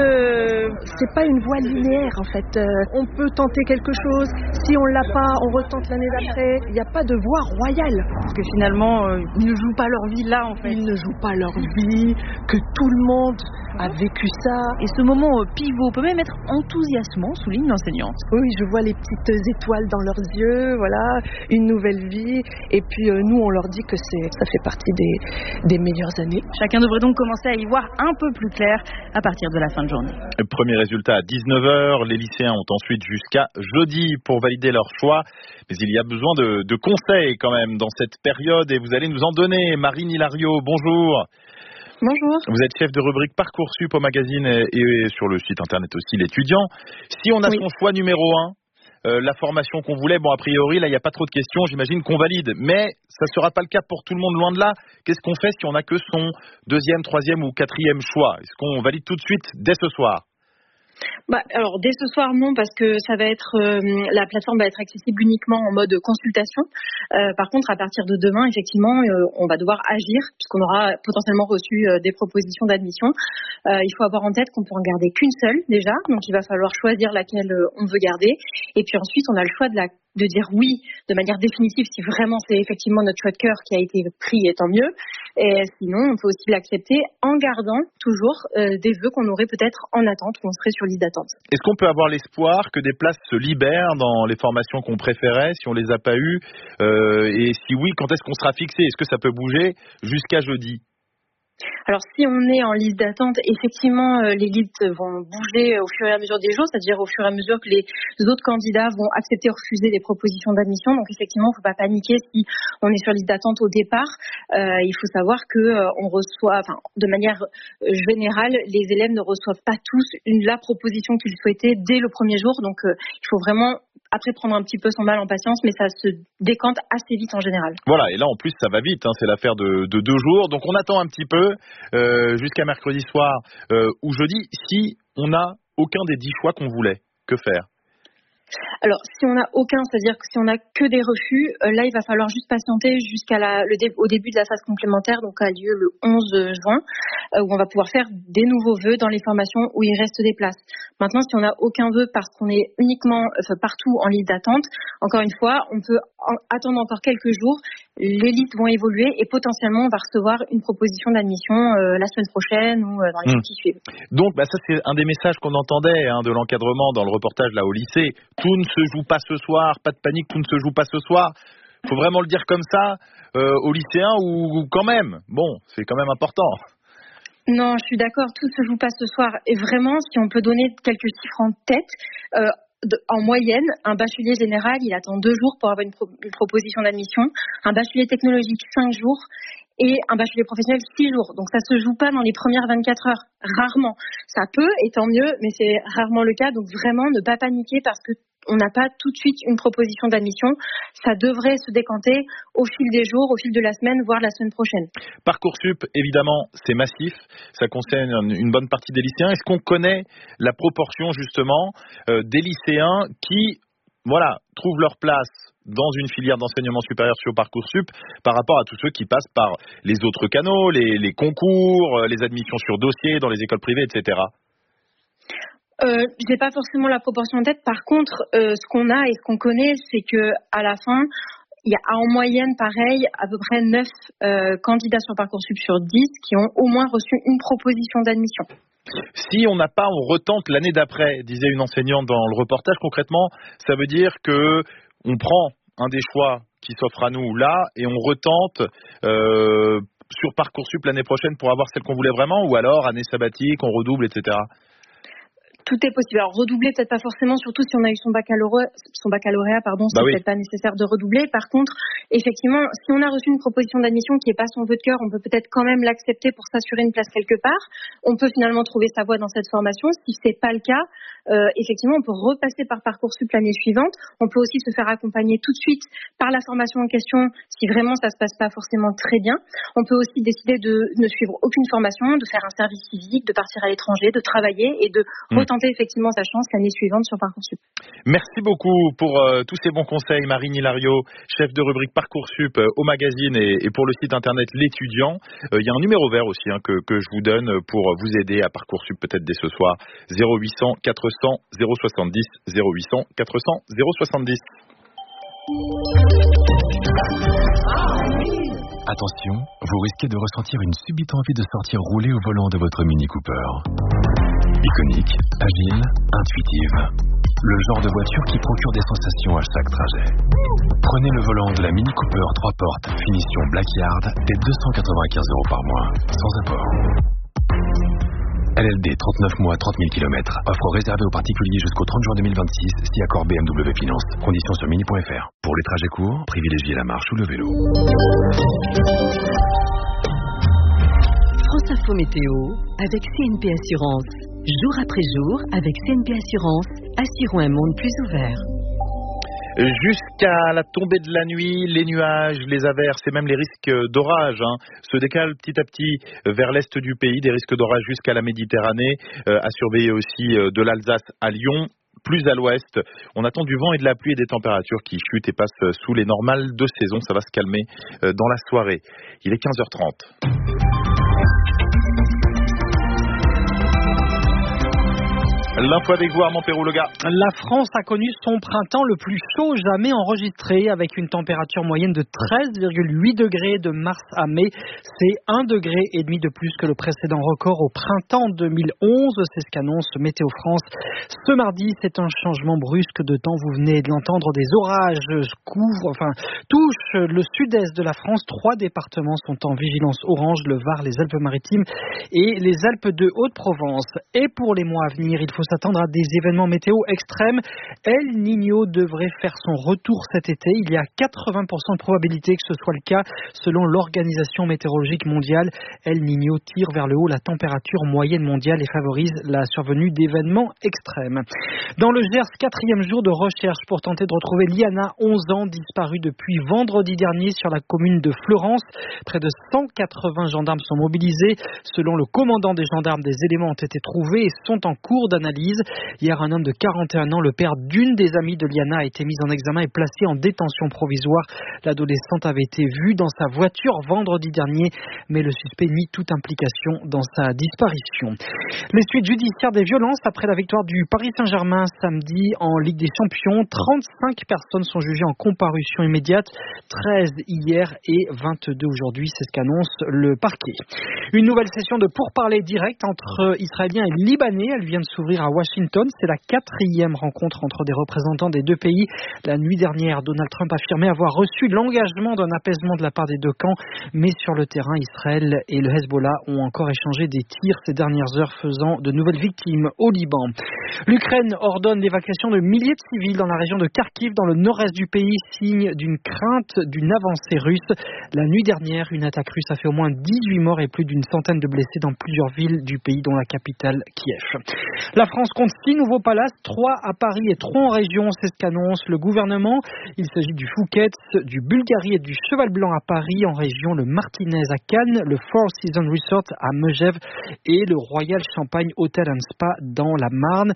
que c'est pas une voie linéaire en fait. Euh, on peut tenter quelque chose, si on l'a pas, on retente l'année d'après. Il n'y a pas de voie royale. Parce que finalement, euh, ils ne jouent pas leur vie là en fait. Ils ne jouent pas leur vie, que tout le monde a vécu ça. Et ce moment euh, pivot peut même être enthousiasmant, souligne l'enseignante. Oui, je vois les petites étoiles dans leurs yeux, voilà, une nouvelle vie. Et puis euh, nous, on leur dit que c'est, ça fait partie des, des meilleures années. Chacun devrait donc commencer à y voir un peu plus clair à partir de la fin de journée. Premier résultat à dix-neuf heures. Les lycéens ont ensuite jusqu'à jeudi pour valider leur choix. Mais il y a besoin de, de conseils quand même dans cette période et vous allez nous en donner. Marine Hilario, bonjour. Bonjour. Vous êtes chef de rubrique Parcoursup au magazine et, et sur le site internet aussi l'étudiant. Si on a oui. son choix numéro un, euh, la formation qu'on voulait, bon a priori là il n'y a pas trop de questions, j'imagine qu'on valide, mais ça ne sera pas le cas pour tout le monde loin de là. Qu'est-ce qu'on fait si on n'a que son deuxième, troisième ou quatrième choix? Est-ce qu'on valide tout de suite dès ce soir? Bah, alors dès ce soir non, parce que ça va être euh, la plateforme va être accessible uniquement en mode consultation. Euh, par contre, à partir de demain, effectivement, euh, on va devoir agir puisqu'on aura potentiellement reçu euh, des propositions d'admission. Euh, il faut avoir en tête qu'on peut en garder qu'une seule déjà, donc il va falloir choisir laquelle euh, on veut garder. Et puis ensuite, on a le choix de la de dire oui de manière définitive si vraiment c'est effectivement notre choix de cœur qui a été pris, et tant mieux. Et sinon, on peut aussi l'accepter en gardant toujours euh, des vœux qu'on aurait peut-être en attente ou on serait sur liste d'attente. Est-ce qu'on peut avoir l'espoir que des places se libèrent dans les formations qu'on préférait si on les a pas eues euh, et si oui, quand est-ce qu'on sera fixé? Est-ce que ça peut bouger jusqu'à jeudi? Alors si on est en liste d'attente, effectivement euh, les listes vont bouger au fur et à mesure des jours, c'est-à-dire au fur et à mesure que les autres candidats vont accepter ou refuser des propositions d'admission. Donc effectivement, il ne faut pas paniquer si on est sur liste d'attente au départ. Euh, il faut savoir que euh, on reçoit, enfin de manière générale, les élèves ne reçoivent pas tous une, la proposition qu'ils souhaitaient dès le premier jour. Donc euh, il faut vraiment après prendre un petit peu son mal en patience, mais ça se décante assez vite en général. Voilà, et là en plus ça va vite, hein, c'est l'affaire de, de deux jours, donc on attend un petit peu euh, jusqu'à mercredi soir euh, ou jeudi, si on n'a aucun des dix choix qu'on voulait, que faire? Alors, si on n'a aucun, c'est-à-dire que si on n'a que des refus, euh, là, il va falloir juste patienter jusqu'à la, le dé, au début de la phase complémentaire, donc a lieu le onze juin, euh, où on va pouvoir faire des nouveaux vœux dans les formations où il reste des places. Maintenant, si on n'a aucun vœu parce qu'on est uniquement euh, partout en liste d'attente, encore une fois, on peut en, attendre encore quelques jours. Les listes vont évoluer et potentiellement on va recevoir une proposition d'admission euh, la semaine prochaine ou euh, dans les jours mmh. qui suivent. Donc, bah, ça c'est un des messages qu'on entendait hein, de l'encadrement dans le reportage là au lycée. Tout ne se joue pas ce soir, pas de panique, tout ne se joue pas ce soir. Il faut vraiment le dire comme ça euh, aux lycéens ou, ou quand même. Bon, c'est quand même important. Non, je suis d'accord, tout ne se joue pas ce soir. Et vraiment, si on peut donner quelques chiffres en tête, euh, de, en moyenne, un bachelier général, il attend deux jours pour avoir une, pro, une proposition d'admission. Un bachelier technologique, cinq jours. Et un bachelier professionnel, six jours. Donc ça se joue pas dans les premières vingt-quatre heures. Rarement. Ça peut, et tant mieux, mais c'est rarement le cas. Donc vraiment, ne pas paniquer parce que on n'a pas tout de suite une proposition d'admission. Ça devrait se décanter au fil des jours, au fil de la semaine, voire la semaine prochaine. Parcoursup, évidemment, c'est massif. Ça concerne une bonne partie des lycéens. Est-ce qu'on connaît la proportion, justement, euh, des lycéens qui, voilà, trouvent leur place dans une filière d'enseignement supérieur sur Parcoursup par rapport à tous ceux qui passent par les autres canaux, les, les concours, les admissions sur dossier dans les écoles privées, et cetera? Euh, j'ai pas forcément la proportion en tête. Par contre, euh, ce qu'on a et ce qu'on connaît, c'est que à la fin, il y a en moyenne, pareil, à peu près neuf euh, candidats sur Parcoursup sur dix qui ont au moins reçu une proposition d'admission. Si on n'a pas, on retente l'année d'après, disait une enseignante dans le reportage. Concrètement, ça veut dire que on prend un des choix qui s'offre à nous là et on retente euh, sur Parcoursup l'année prochaine pour avoir celle qu'on voulait vraiment, ou alors année sabbatique, on redouble, et cetera. Tout est possible. Alors redoubler, peut-être pas forcément, surtout si on a eu son baccalauréat, son baccalauréat, pardon, c'est bah oui. peut-être pas nécessaire de redoubler. Par contre, effectivement, si on a reçu une proposition d'admission qui n'est pas son vœu de cœur, on peut peut-être quand même l'accepter pour s'assurer une place quelque part. On peut finalement trouver sa voie dans cette formation. Si c'est pas le cas, euh, effectivement, on peut repasser par Parcoursup l'année suivante. On peut aussi se faire accompagner tout de suite par la formation en question si vraiment ça se passe pas forcément très bien. On peut aussi décider de ne suivre aucune formation, de faire un service civique, de partir à l'étranger, de travailler et de mmh. retenter effectivement sa chance l'année suivante sur Parcoursup. Merci beaucoup pour euh, tous ces bons conseils, Marine Hilario, chef de rubrique Parcoursup euh, au magazine et, et pour le site internet L'étudiant. Il euh, y a un numéro vert aussi hein, que, que je vous donne pour vous aider à Parcoursup peut-être dès ce soir. zéro huit cents quatre cents zéro soixante-dix, zéro huit cents quatre cents zéro soixante-dix. Attention, vous risquez de ressentir une subite envie de sortir rouler au volant de votre Mini Cooper. Iconique, agile, intuitive. Le genre de voiture qui procure des sensations à chaque trajet. Prenez le volant de la Mini Cooper trois portes, finition Blackyard, dès deux cent quatre-vingt-quinze euros par mois, sans apport. L L D trente-neuf mois, trente mille kilomètres. Offre réservée aux particuliers jusqu'au trente juin deux mille vingt-six, si accord B M W Finance. Conditions sur mini point f r. Pour les trajets courts, privilégiez la marche ou le vélo. France Info Météo avec C N P Assurance. Jour après jour, avec C N P Assurance, assurons un monde plus ouvert. Jusqu'à la tombée de la nuit, les nuages, les averses et même les risques d'orage hein, se décalent petit à petit vers l'est du pays. Des risques d'orage jusqu'à la Méditerranée, euh, à surveiller aussi euh, de l'Alsace à Lyon. Plus à l'ouest, on attend du vent et de la pluie et des températures qui chutent et passent sous les normales de saison. Ça va se calmer euh, dans la soirée. Il est quinze heures trente. L'info avec vous, Armand Perroux-Lega. La France a connu son printemps le plus chaud jamais enregistré, avec une température moyenne de treize virgule huit degrés de mars à mai. C'est un degré et demi de plus que le précédent record au printemps deux mille onze. C'est ce qu'annonce Météo France. Ce mardi, c'est un changement brusque de temps. Vous venez de l'entendre, des orages couvrent, enfin, touchent le sud-est de la France. Trois départements sont en vigilance orange, le Var, les Alpes-Maritimes et les Alpes de Haute-Provence. Et pour les mois à venir, il faut s'attendre à des événements météo extrêmes. El Niño devrait faire son retour cet été. Il y a quatre-vingts pour cent de probabilité que ce soit le cas selon l'Organisation météorologique mondiale. El Niño tire vers le haut la température moyenne mondiale et favorise la survenue d'événements extrêmes. Dans le Gers, quatrième jour de recherche pour tenter de retrouver Liana, onze ans, disparue depuis vendredi dernier sur la commune de Fleurance. Près de cent quatre-vingts gendarmes sont mobilisés. Selon le commandant des gendarmes, des éléments ont été trouvés et sont en cours d'analyse. Hier, un homme de quarante et un ans, le père d'une des amies de Liana, a été mis en examen et placé en détention provisoire. L'adolescente avait été vue dans sa voiture vendredi dernier, mais le suspect nie toute implication dans sa disparition. Les suites judiciaires des violences après la victoire du Paris Saint-Germain samedi en Ligue des Champions. trente-cinq personnes sont jugées en comparution immédiate, treize hier et vingt-deux aujourd'hui, c'est ce qu'annonce le parquet. Une nouvelle session de pourparlers directs entre Israéliens et Libanais, elle vient de s'ouvrir à Washington. C'est la quatrième rencontre entre des représentants des deux pays. La nuit dernière, Donald Trump affirmait avoir reçu l'engagement d'un apaisement de la part des deux camps, mais sur le terrain, Israël et le Hezbollah ont encore échangé des tirs ces dernières heures, faisant de nouvelles victimes au Liban. L'Ukraine ordonne l'évacuation de milliers de civils dans la région de Kharkiv, dans le nord-est du pays, signe d'une crainte d'une avancée russe. La nuit dernière, une attaque russe a fait au moins dix-huit morts et plus d'une centaine de blessés dans plusieurs villes du pays, dont la capitale Kiev. La France compte six nouveaux palaces, trois à Paris et trois en région, c'est ce qu'annonce le gouvernement. Il s'agit du Phuket, du Bulgarie et du Cheval Blanc à Paris, en région le Martinez à Cannes, le Four Seasons Resort à Megève et le Royal Champagne Hotel and Spa dans la Marne.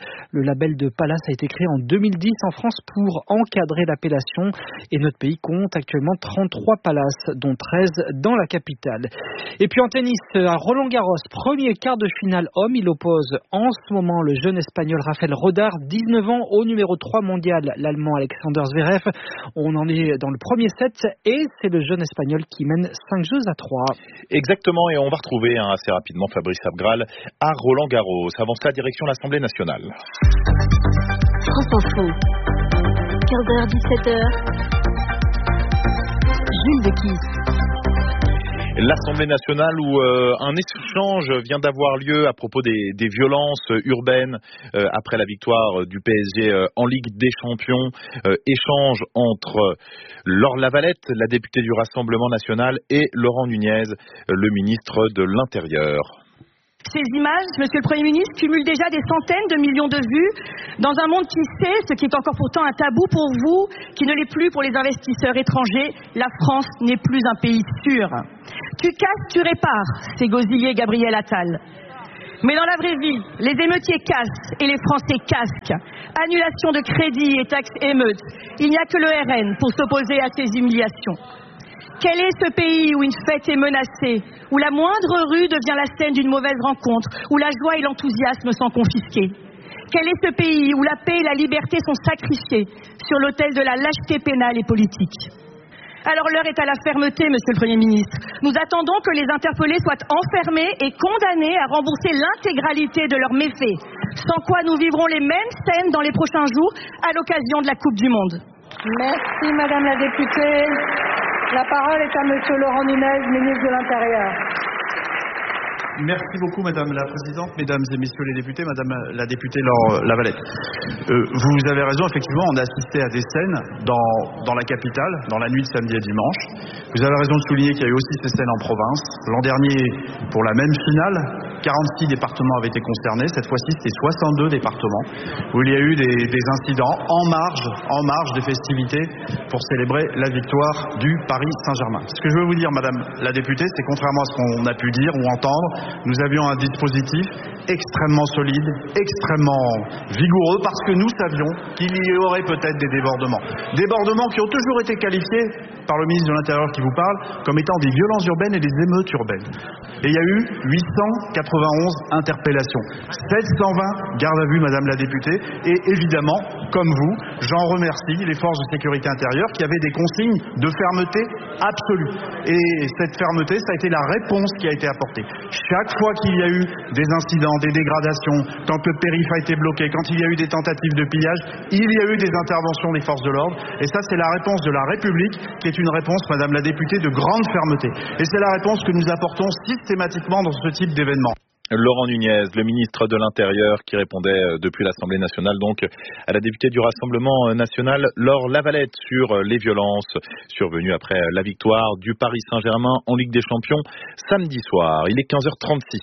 Le label de Palace a été créé en deux mille dix en France pour encadrer l'appellation et notre pays compte actuellement trente-trois palaces, dont treize dans la capitale. Et puis en tennis, à Roland-Garros, premier quart de finale homme, il oppose en ce moment le jeune espagnol Rafael Rodar, dix-neuf ans, au numéro trois mondial, l'allemand Alexander Zverev. On en est dans le premier set et c'est le jeune espagnol qui mène cinq jeux à trois. Exactement, et on va retrouver hein, assez rapidement Fabrice Abgral à Roland-Garros. Avant cela, direction l'Assemblée nationale. France Info, quinze heures dix-sept heures. Jules Dequisse. L'Assemblée nationale où euh, un échange vient d'avoir lieu à propos des, des violences urbaines euh, après la victoire du P S G euh, en Ligue des Champions. Euh, échange entre Laure Lavalette, la députée du Rassemblement national, et Laurent Nunez, le ministre de l'Intérieur. Ces images, Monsieur le Premier ministre, cumulent déjà des centaines de millions de vues dans un monde qui sait, ce qui est encore pourtant un tabou pour vous, qui ne l'est plus pour les investisseurs étrangers, la France n'est plus un pays sûr. Tu casses, tu répares, c'est gosillé Gabriel Attal. Mais dans la vraie vie, les émeutiers cassent et les Français casquent. Annulation de crédit et taxes émeutes. Il n'y a que le R N pour s'opposer à ces humiliations. Quel est ce pays où une fête est menacée, où la moindre rue devient la scène d'une mauvaise rencontre, où la joie et l'enthousiasme sont confisqués? Quel est ce pays où la paix et la liberté sont sacrifiées sur l'autel de la lâcheté pénale et politique? Alors l'heure est à la fermeté, Monsieur le Premier ministre. Nous attendons que les interpellés soient enfermés et condamnés à rembourser l'intégralité de leurs méfaits, sans quoi nous vivrons les mêmes scènes dans les prochains jours à l'occasion de la Coupe du Monde. Merci Madame la députée. La parole est à Monsieur Laurent Nunez, ministre de l'Intérieur. Merci beaucoup Madame la Présidente, Mesdames et Messieurs les députés, Madame la députée Laure Lavalette. Euh, vous avez raison, effectivement, on a assisté à des scènes dans, dans la capitale, dans la nuit de samedi et dimanche. Vous avez raison de souligner qu'il y a eu aussi ces scènes en province. L'an dernier, pour la même finale, quarante-six départements avaient été concernés. Cette fois-ci, c'était soixante-deux départements où il y a eu des, des incidents en marge, en marge des festivités pour célébrer la victoire du Paris Saint-Germain. Ce que je veux vous dire, Madame la députée, c'est contrairement à ce qu'on a pu dire ou entendre, nous avions un dispositif extrêmement solide, extrêmement vigoureux, parce que nous savions qu'il y aurait peut-être des débordements. Débordements qui ont toujours été qualifiés par le ministre de l'Intérieur qui vous parle comme étant des violences urbaines et des émeutes urbaines. Et il y a eu huit cent quatre-vingt-onze interpellations, sept cent vingt gardes à vue, Madame la députée, et évidemment, comme vous, j'en remercie les forces de sécurité intérieure qui avaient des consignes de fermeté absolue. Et cette fermeté, ça a été la réponse qui a été apportée. Chaque fois qu'il y a eu des incidents, des dégradations, quand le périph' a été bloqué, quand il y a eu des tentatives de pillage, il y a eu des interventions des forces de l'ordre. Et ça, c'est la réponse de la République, qui est une réponse, Madame la députée, de grande fermeté. Et c'est la réponse que nous apportons systématiquement dans ce type d'événement. Laurent Nunez, le ministre de l'Intérieur, qui répondait depuis l'Assemblée nationale donc à la députée du Rassemblement national, Laure Lavalette, sur les violences survenues après la victoire du Paris Saint-Germain en Ligue des Champions samedi soir. Il est quinze heures trente-six.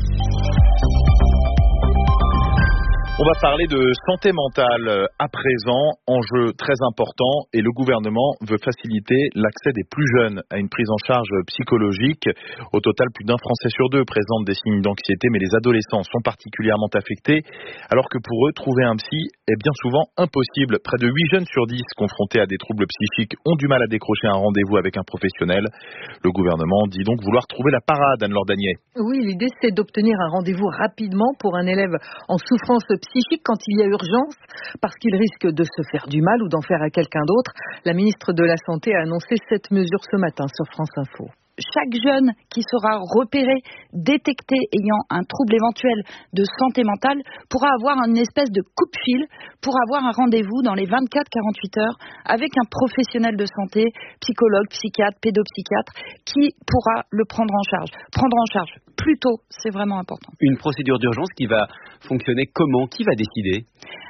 On va parler de santé mentale à présent, enjeu très important, et le gouvernement veut faciliter l'accès des plus jeunes à une prise en charge psychologique. Au total, plus d'un Français sur deux présente des signes d'anxiété, mais les adolescents sont particulièrement affectés, alors que pour eux, trouver un psy est bien souvent impossible. Près de huit jeunes sur dix confrontés à des troubles psychiques ont du mal à décrocher un rendez-vous avec un professionnel. Le gouvernement dit donc vouloir trouver la parade, Anne-Laure Danier. Oui, l'idée c'est d'obtenir un rendez-vous rapidement pour un élève en souffrance psychique quand il y a urgence, parce qu'il risque de se faire du mal ou d'en faire à quelqu'un d'autre. La ministre de la Santé a annoncé cette mesure ce matin sur France Info. Chaque jeune qui sera repéré, détecté ayant un trouble éventuel de santé mentale pourra avoir une espèce de coup-de-fil pour avoir un rendez-vous dans les vingt-quatre à quarante-huit heures avec un professionnel de santé, psychologue, psychiatre, pédopsychiatre, qui pourra le prendre en charge. Prendre en charge plus tôt, c'est vraiment important. Une procédure d'urgence qui va fonctionner comment? Qui va décider?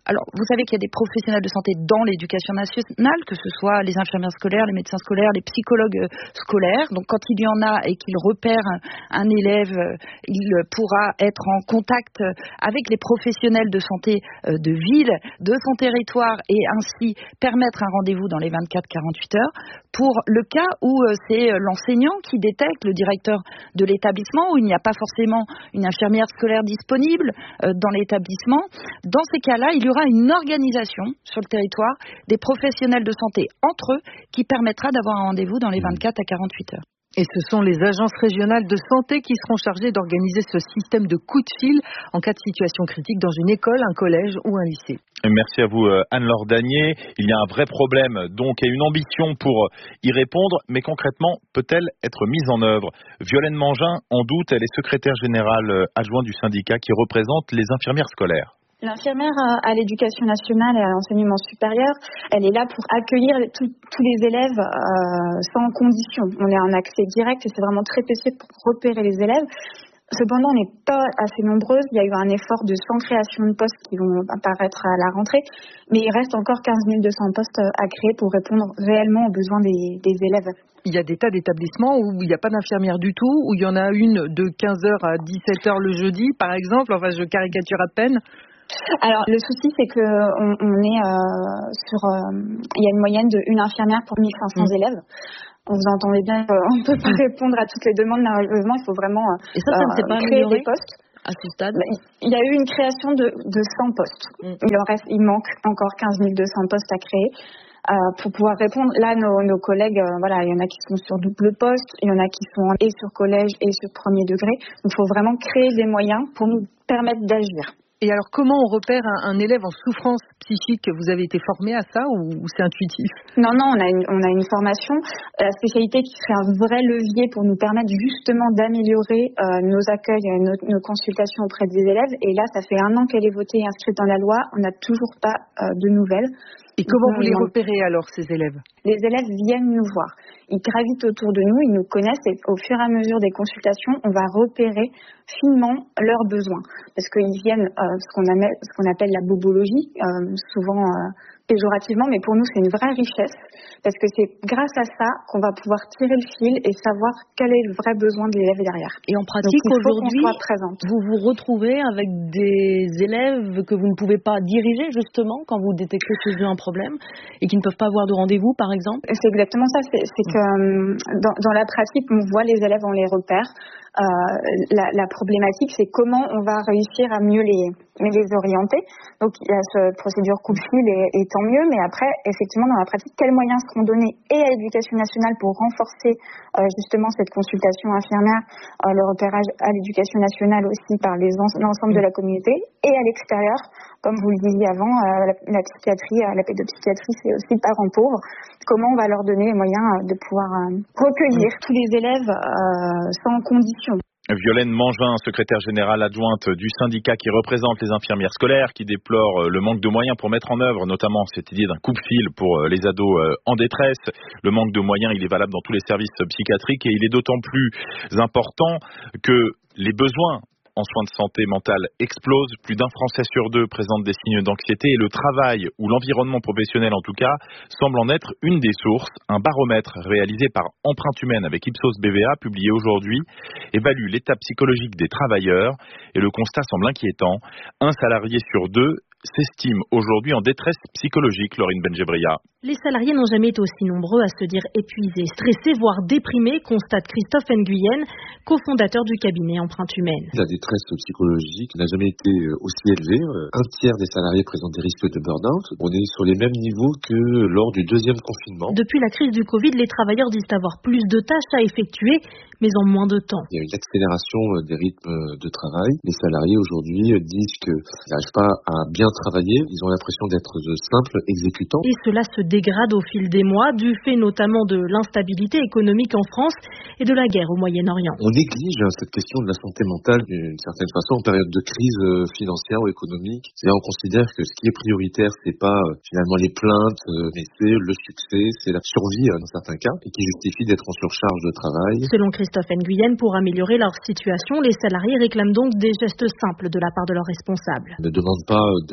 Alors, vous savez qu'il y a des professionnels de santé dans l'éducation nationale, que ce soit les infirmières scolaires, les médecins scolaires, les psychologues scolaires. Donc, quand il y en a et qu'il repère un élève, il pourra être en contact avec les professionnels de santé de ville, de son territoire, et ainsi permettre un rendez-vous dans les vingt-quatre à quarante-huit heures. Pour le cas où c'est l'enseignant qui détecte, le directeur de l'établissement, où il n'y a pas forcément une infirmière scolaire disponible dans l'établissement, dans ces cas-là, il y aura une organisation sur le territoire des professionnels de santé entre eux qui permettra d'avoir un rendez-vous dans les vingt-quatre à quarante-huit heures. Et ce sont les agences régionales de santé qui seront chargées d'organiser ce système de coup de fil en cas de situation critique dans une école, un collège ou un lycée. Merci à vous Anne-Laure Danier. Il y a un vrai problème donc et une ambition pour y répondre, mais concrètement, peut-elle être mise en œuvre? Violaine Mangin en doute, elle est secrétaire générale adjointe du syndicat qui représente les infirmières scolaires. L'infirmière à l'éducation nationale et à l'enseignement supérieur, elle est là pour accueillir tout, tous les élèves euh, sans condition. On a un accès direct et c'est vraiment très précieux pour repérer les élèves. Cependant, on n'est pas assez nombreuses. Il y a eu un effort de cent créations de postes qui vont apparaître à la rentrée, mais il reste encore quinze mille deux cents postes à créer pour répondre réellement aux besoins des, des élèves. Il y a des tas d'établissements où il n'y a pas d'infirmière du tout, où il y en a une de quinze heures à dix-sept heures le jeudi, par exemple. Enfin, je caricature à peine. Alors le souci c'est que on, on est euh, sur euh, il y a une moyenne de une infirmière pour mille cinq cents mmh. élèves. Vous entendez bien qu'on ne peut pas répondre à toutes les demandes malheureusement, il faut vraiment euh, Et ça, ça ne s'est pas créer amélioré des postes. À ce stade, il y a eu une création de, de cent postes. Mmh. Il en reste, il manque encore quinze mille deux cents postes à créer. Euh, pour pouvoir répondre, là nos, nos collègues, euh, voilà, il y en a qui sont sur double poste, il y en a qui sont et sur collège et sur premier degré. Donc il faut vraiment créer des moyens pour nous permettre d'agir. Et alors, comment on repère un, un élève en souffrance psychique? Vous avez été formé à ça ou, ou c'est intuitif? Non, non, on a une, on a une formation, la spécialité qui serait un vrai levier pour nous permettre justement d'améliorer euh, nos accueils, nos, nos consultations auprès des élèves. Et là, ça fait un an qu'elle est votée et inscrite dans la loi. On n'a toujours pas euh, de nouvelles. Et comment vous les repérez alors, ces élèves? Les élèves viennent nous voir. Ils gravitent autour de nous, ils nous connaissent et au fur et à mesure des consultations, on va repérer finement leurs besoins. Parce qu'ils viennent euh, ce qu'on appelle, ce qu'on appelle la bobologie, euh, souvent euh, péjorativement, mais pour nous c'est une vraie richesse parce que c'est grâce à ça qu'on va pouvoir tirer le fil et savoir quel est le vrai besoin de l'élève derrière. Et en pratique aujourd'hui, vous vous retrouvez avec des élèves que vous ne pouvez pas diriger justement quand vous détectez chez eux un problème et qui ne peuvent pas avoir de rendez-vous par exemple? C'est exactement ça, c'est, c'est que dans, dans la pratique on voit les élèves, on les repère. Euh, la, la problématique, c'est comment on va réussir à mieux les, les orienter. Donc, il y a cette procédure coup de fil et, et tant mieux, mais après, effectivement, dans la pratique, quels moyens seront donnés et à l'Éducation nationale pour renforcer euh, justement cette consultation infirmière, euh, le repérage à l'Éducation nationale aussi par les en, l'ensemble de la communauté et à l'extérieur, comme vous le disiez avant, euh, la, la psychiatrie, euh, la pédopsychiatrie, c'est aussi le parent pauvre. Comment on va leur donner les moyens euh, de pouvoir euh, recueillir tous les élèves euh, sans condition. Violaine Mangin, secrétaire générale adjointe du syndicat qui représente les infirmières scolaires, qui déplore le manque de moyens pour mettre en œuvre notamment cette idée d'un coupe-fil pour les ados en détresse. Le manque de moyens, il est valable dans tous les services psychiatriques et il est d'autant plus important que les besoins en soins de santé mentale explosent. Plus d'un Français sur deux présente des signes d'anxiété et le travail ou l'environnement professionnel en tout cas semble en être une des sources. Un baromètre réalisé par Empreinte Humaine avec Ipsos B V A publié aujourd'hui évalue l'état psychologique des travailleurs et le constat semble inquiétant. Un salarié sur deux s'estime aujourd'hui en détresse psychologique, Laurine Benjebria. Les salariés n'ont jamais été aussi nombreux à se dire épuisés, stressés, voire déprimés, constate Christophe Nguyen, cofondateur du cabinet Empreinte Humaine. La détresse psychologique n'a jamais été aussi élevée. Un tiers des salariés présentent des risques de burn-out. On est sur les mêmes niveaux que lors du deuxième confinement. Depuis la crise du Covid, les travailleurs disent avoir plus de tâches à effectuer, mais en moins de temps. Il y a une accélération des rythmes de travail. Les salariés aujourd'hui disent qu'ils n'arrivent pas à bien travailler. Ils ont l'impression d'être de simples exécutants. Et cela se dégrade au fil des mois, du fait notamment de l'instabilité économique en France et de la guerre au Moyen-Orient. On néglige cette question de la santé mentale d'une certaine façon en période de crise financière ou économique. C'est-à-dire on considère que ce qui est prioritaire, c'est pas finalement les plaintes, mais c'est le succès, c'est la survie dans certains cas, et qui justifie d'être en surcharge de travail. Selon Christophe Nguyen, pour améliorer leur situation, les salariés réclament donc des gestes simples de la part de leurs responsables. On ne demande pas d'un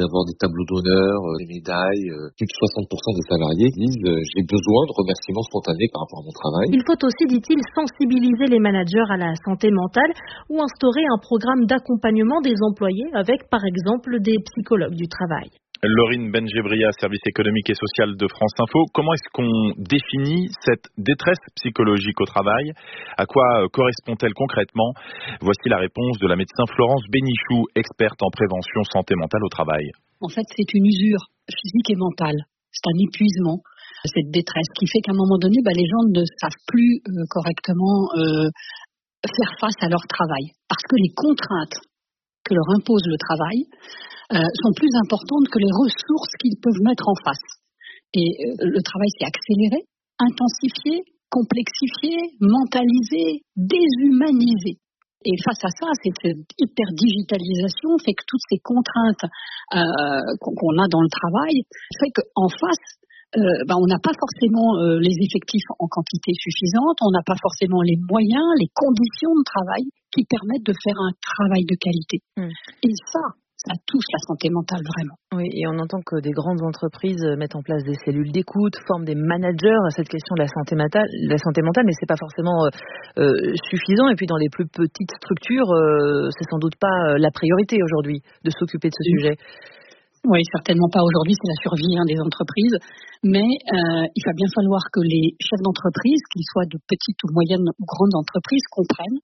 d'avoir des tableaux d'honneur, euh, des médailles. Euh, plus de soixante pour cent des salariés disent euh, j'ai besoin de remerciements spontanés par rapport à mon travail. Il faut aussi, dit-il, sensibiliser les managers à la santé mentale ou instaurer un programme d'accompagnement des employés avec, par exemple, des psychologues du travail. Laurine Benjebria, service économique et social de France Info. Comment est-ce qu'on définit cette détresse psychologique au travail? À quoi correspond-elle concrètement? Voici la réponse de la médecin Florence Bénichou, experte en prévention santé mentale au travail. En fait, c'est une usure physique et mentale. C'est un épuisement, cette détresse qui fait qu'à un moment donné, bah, les gens ne savent plus euh, correctement euh, faire face à leur travail. Parce que les contraintes que leur impose le travail euh, sont plus importantes que les ressources qu'ils peuvent mettre en face. Et euh, le travail s'est accéléré, intensifié, complexifié, mentalisé, déshumanisé. Et face à ça, cette hyper-digitalisation fait que toutes ces contraintes euh, qu'on a dans le travail fait qu'en face, euh, ben, on n'a pas forcément euh, les effectifs en quantité suffisante, on n'a pas forcément les moyens, les conditions de travail qui permettent de faire un travail de qualité. Mmh. Et ça, ça touche la santé mentale vraiment. Oui, et on entend que des grandes entreprises mettent en place des cellules d'écoute, forment des managers à cette question de la santé mentale, la santé mentale, mais c'est pas forcément euh, euh, suffisant. Et puis dans les plus petites structures, euh, c'est sans doute pas la priorité aujourd'hui de s'occuper de ce oui. sujet. Oui, certainement pas aujourd'hui, c'est la survie hein, des entreprises, mais euh, il va bien falloir que les chefs d'entreprise, qu'ils soient de petites ou moyennes ou grandes entreprises, comprennent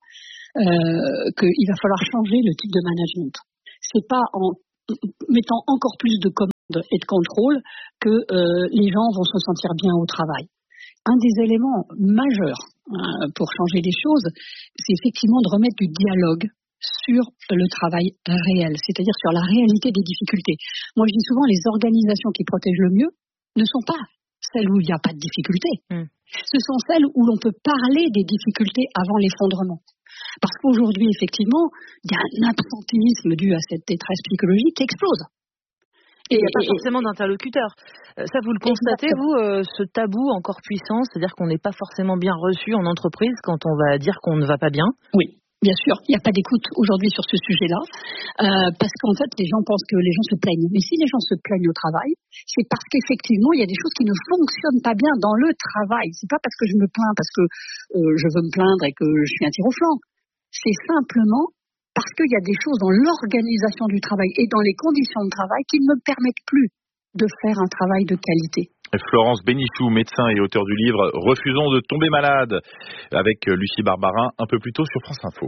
euh, qu'il va falloir changer le type de management. C'est pas en mettant encore plus de commandes et de contrôle que euh, les gens vont se sentir bien au travail. Un des éléments majeurs hein, pour changer les choses, c'est effectivement de remettre du dialogue sur le travail réel, c'est-à-dire sur la réalité des difficultés. Moi, je dis souvent, les organisations qui protègent le mieux ne sont pas celles où il n'y a pas de difficultés. Mmh. Ce sont celles où l'on peut parler des difficultés avant l'effondrement. Parce qu'aujourd'hui, effectivement, il y a un absentéisme dû à cette détresse psychologique qui explose. Et il n'y a pas forcément d'interlocuteur. Ça, vous le constatez, vous, euh, ce tabou encore puissant, c'est-à-dire qu'on n'est pas forcément bien reçu en entreprise quand on va dire qu'on ne va pas bien? Oui. Bien sûr, il n'y a pas d'écoute aujourd'hui sur ce sujet-là, euh, parce qu'en fait, les gens pensent que les gens se plaignent. Mais si les gens se plaignent au travail, c'est parce qu'effectivement, il y a des choses qui ne fonctionnent pas bien dans le travail. C'est pas parce que je me plains, parce que euh, je veux me plaindre et que je suis un tir au flanc. C'est simplement parce qu'il y a des choses dans l'organisation du travail et dans les conditions de travail qui ne me permettent plus de faire un travail de qualité. Florence Bénichou, médecin et auteur du livre « Refusons de tomber malade » avec Lucie Barbarin un peu plus tôt sur France Info.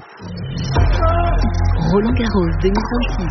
Roland Garros deux mille vingt-six.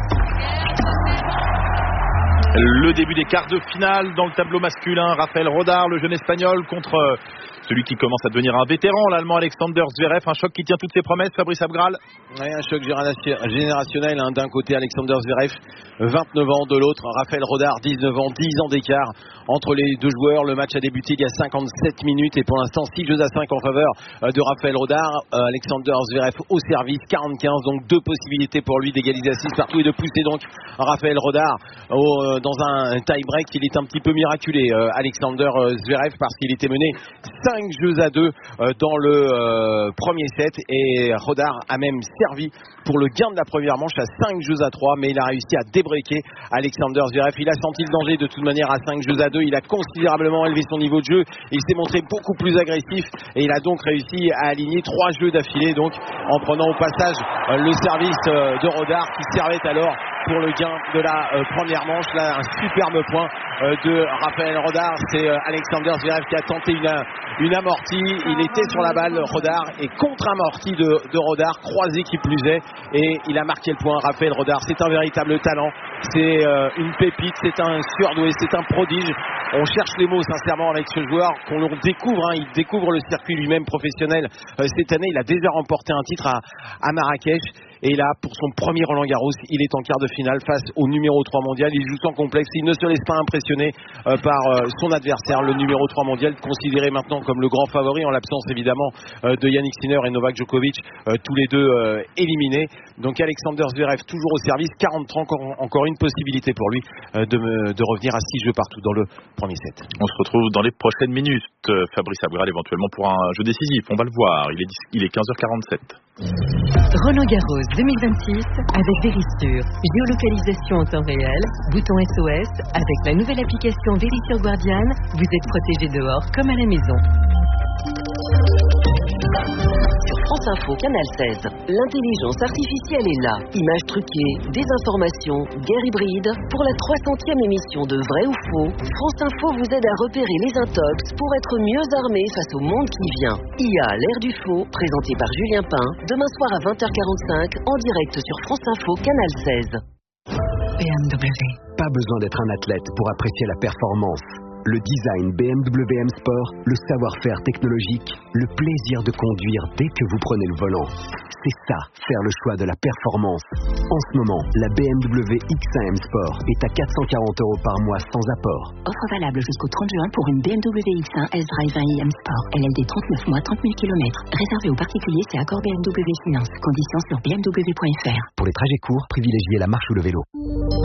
Le début des quarts de finale dans le tableau masculin. Rafael Rodar, le jeune espagnol, contre celui qui commence à devenir un vétéran, l'allemand Alexander Zverev. Un choc qui tient toutes ses promesses, Fabrice Abgral. Oui, un choc générationnel. Hein. D'un côté, Alexander Zverev, vingt-neuf ans, de l'autre, Rafael Rodar, dix-neuf ans, dix ans d'écart entre les deux joueurs. Le match a débuté il y a cinquante-sept minutes et pour l'instant, six jeux à cinq en faveur de Rafael Rodar. Alexander Zverev au service, quarante quinze, donc deux possibilités pour lui d'égaliser à six partout et de pousser donc Rafael Rodar au, dans un tie-break. Il est un petit peu miraculé, euh, Alexander Zverev, parce qu'il était mené cinq jeux à deux euh, dans le euh, premier set et Rodar a même servi pour le gain de la première manche à cinq jeux à trois, mais il a réussi à débreaker Alexander Zverev. Il a senti le danger de toute manière à cinq jeux à deux. Il a considérablement élevé son niveau de jeu. Il s'est montré beaucoup plus agressif et il a donc réussi à aligner trois jeux d'affilée, donc en prenant au passage euh, le service euh, de Rodar qui servait alors pour le gain de la euh, première manche. Là, un superbe point euh, de Rafael Rodar. C'est euh, Alexander Zverev qui a tenté une, une amortie. Il était sur la balle, Rodar, et contre-amortie de, de Rodar, croisé qui plus est, et il a marqué le point. Rafael Rodar, c'est un véritable talent. C'est euh, une pépite, c'est un surdoué, c'est un prodige. On cherche les mots sincèrement avec ce joueur qu'on découvre. Hein. Il découvre le circuit lui-même professionnel euh, cette année. Il a déjà remporté un titre à, à Marrakech. Et là, pour son premier Roland Garros, il est en quart de finale face au numéro trois mondial. Il joue sans complexe. Il ne se laisse pas impressionner euh, par euh, son adversaire, le numéro trois mondial, considéré maintenant comme le grand favori, en l'absence évidemment euh, de Yannick Sinner et Novak Djokovic, euh, tous les deux euh, éliminés. Donc Alexander Zverev toujours au service, quarante trente, encore, encore une possibilité pour lui euh, de, me, de revenir à six jeux partout dans le premier set. On se retrouve dans les prochaines minutes, Fabrice Abgral, éventuellement pour un jeu décisif. On va le voir. Il est, il est quinze heures quarante-sept. Roland Garros deux mille vingt-six avec Verisure. Géolocalisation en temps réel, bouton S O S. Avec la nouvelle application Verisure Guardian, vous êtes protégé dehors comme à la maison. France Info, Canal seize. L'intelligence artificielle est là. Images truquées, désinformation, guerre hybride. Pour la trois centième émission de Vrai ou Faux, France Info vous aide à repérer les intox pour être mieux armé face au monde qui vient. I A, l'ère du faux, présenté par Julien Pain, demain soir à vingt heures quarante-cinq, en direct sur France Info, Canal seize. B M W. Pas besoin d'être un athlète pour apprécier la performance. Le design B M W M Sport, le savoir-faire technologique, le plaisir de conduire dès que vous prenez le volant. C'est ça, faire le choix de la performance. En ce moment, la B M W X un M Sport est à quatre cent quarante euros par mois sans apport. Offre valable jusqu'au trente juin pour une B M W X un S-Drive un i M Sport. L L D trente-neuf mois, trente mille kilomètres. Réservé aux particuliers, c'est accord B M W Finance. Conditions sur b m w point f r. Pour les trajets courts, privilégiez la marche ou le vélo.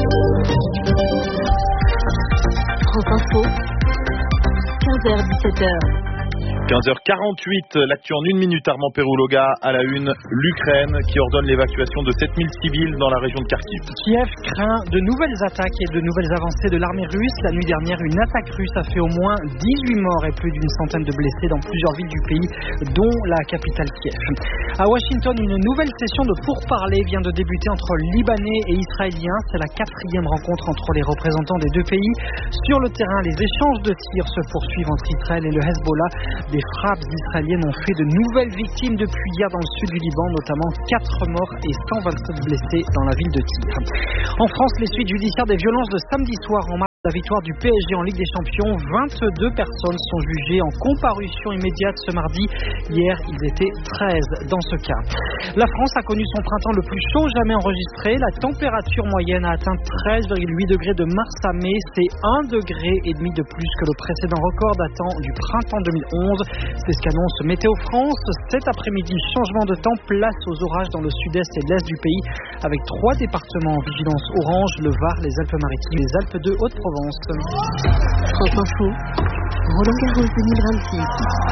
France Info, quinze heures dix-sept heures. quinze heures quarante-huit, l'actu en une minute. Armand Perouloga à la une. L'Ukraine qui ordonne l'évacuation de sept mille civils dans la région de Kharkiv. Kiev craint de nouvelles attaques et de nouvelles avancées de l'armée russe. La nuit dernière, une attaque russe a fait au moins dix-huit morts et plus d'une centaine de blessés dans plusieurs villes du pays, dont la capitale Kiev. À Washington, une nouvelle session de pourparlers vient de débuter entre Libanais et Israéliens. C'est la quatrième rencontre entre les représentants des deux pays. Sur le terrain, les échanges de tirs se poursuivent entre Israël et le Hezbollah. Des frappes israéliennes ont fait de nouvelles victimes depuis hier dans le sud du Liban, notamment quatre morts et cent vingt-sept blessés dans la ville de Tyr. En France, les suites judiciaires des violences de samedi soir en marge de la victoire du P S G en Ligue des Champions. vingt-deux personnes sont jugées en comparution immédiate ce mardi. Hier, ils étaient treize dans ce cas. La France a connu son printemps le plus chaud jamais enregistré. La température moyenne a atteint treize virgule huit degrés de mars à mai. C'est un degré et demi de plus que le précédent record datant du printemps deux mille onze. C'est ce qu'annonce Météo France. Cet après-midi, changement de temps, place aux orages dans le sud-est et l'est du pays, avec trois départements en vigilance orange, le Var, les Alpes-Maritimes, les Alpes de Haute-Provence. France Info, Roland Garros deux mille vingt-six.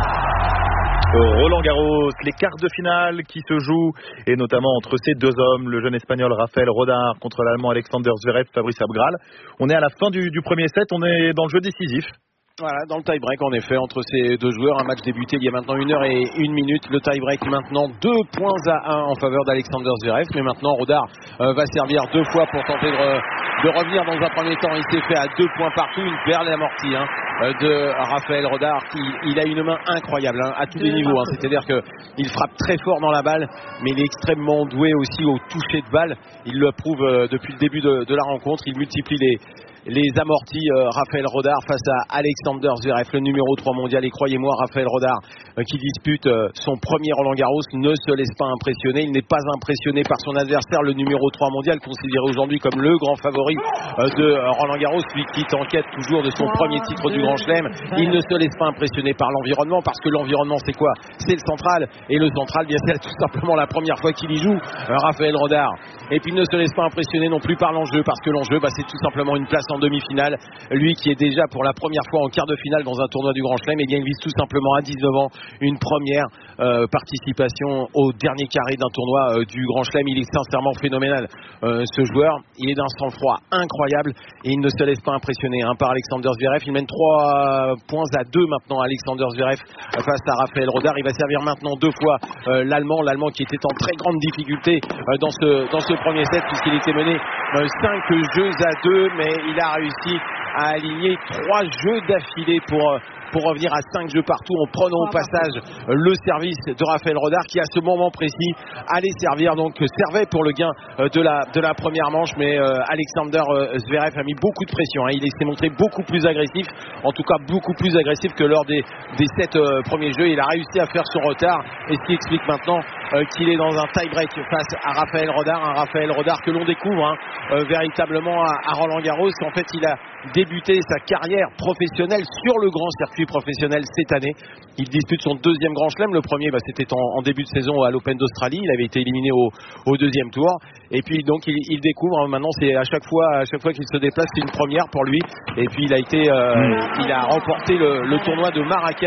Roland Garros, les quarts de finale qui se jouent, et notamment entre ces deux hommes, le jeune espagnol Rafael Rodar contre l'allemand Alexander Zverev, Fabrice Abgral. On est à la fin du, du premier set, on est dans le jeu décisif. Voilà, dans le tie-break en effet entre ces deux joueurs, un match débuté il y a maintenant une heure et une minute. Le tie-break maintenant deux points à un en faveur d'Alexander Zverev, mais maintenant Rodar euh, va servir deux fois pour tenter de, re, de revenir dans un premier temps. Il s'est fait à deux points partout, une perle amortie hein, de Rafael Rodar. Il, il a une main incroyable hein, à tous les niveaux, hein. C'est-à-dire qu'il frappe très fort dans la balle, mais il est extrêmement doué aussi au toucher de balle. Il le prouve euh, depuis le début de, de la rencontre. Il multiplie les Les amortis, euh, Rafael Rodar face à Alexander Zverev, le numéro trois mondial. Et croyez-moi, Rafael Rodar, euh, qui dispute euh, son premier Roland Garros, ne se laisse pas impressionner. Il n'est pas impressionné par son adversaire, le numéro trois mondial, considéré aujourd'hui comme le grand favori euh, de euh, Roland Garros, lui qui est en quête toujours de son premier titre du Grand Chelem. Il ne se laisse pas impressionner par l'environnement, parce que l'environnement, c'est quoi? C'est le central. Et le central, bien c'est tout simplement la première fois qu'il y joue, euh, Rafael Rodar. Et puis il ne se laisse pas impressionner non plus par l'enjeu, parce que l'enjeu, bah, c'est tout simplement une place en demi-finale. Lui qui est déjà pour la première fois en quart de finale dans un tournoi du Grand Chelem, et bien il vise tout simplement à dix-neuf ans une première euh, participation au dernier carré d'un tournoi euh, du Grand Chelem. Il est sincèrement phénoménal euh, ce joueur. Il est d'un sang-froid incroyable et il ne se laisse pas impressionner hein, par Alexander Zverev. Il mène trois points à deux maintenant Alexander Zverev face à Rafael Rodar. Il va servir maintenant deux fois euh, l'Allemand, l'Allemand qui était en très grande difficulté euh, dans ce dans ce premier set puisqu'il était mené euh, cinq jeux à deux, mais il a réussi à aligner trois jeux d'affilée pour euh, pour revenir à cinq jeux partout en prenant au passage le service de Rafael Rodar qui à ce moment précis allait servir, donc servait pour le gain de la, de la première manche, mais euh, Alexander Zverev a mis beaucoup de pression hein. Il s'est montré beaucoup plus agressif, en tout cas beaucoup plus agressif que lors des, des sept euh, premiers jeux. Il a réussi à faire son retard, et ce qui explique maintenant euh, qu'il est dans un tie-break face à Rafael Rodar, un Rafael Rodar que l'on découvre hein, euh, véritablement à, à Roland Garros. En fait, il a débuté sa carrière professionnelle sur le grand circuit professionnel cette année. Il dispute son deuxième Grand Chelem. Le premier, bah, c'était en, en début de saison à l'Open d'Australie. Il avait été éliminé au, au deuxième tour. Et puis donc il, il découvre. Hein, maintenant, c'est à chaque fois, à chaque fois qu'il se déplace, c'est une première pour lui. Et puis il a été, euh, il a remporté le, le tournoi de Marrakech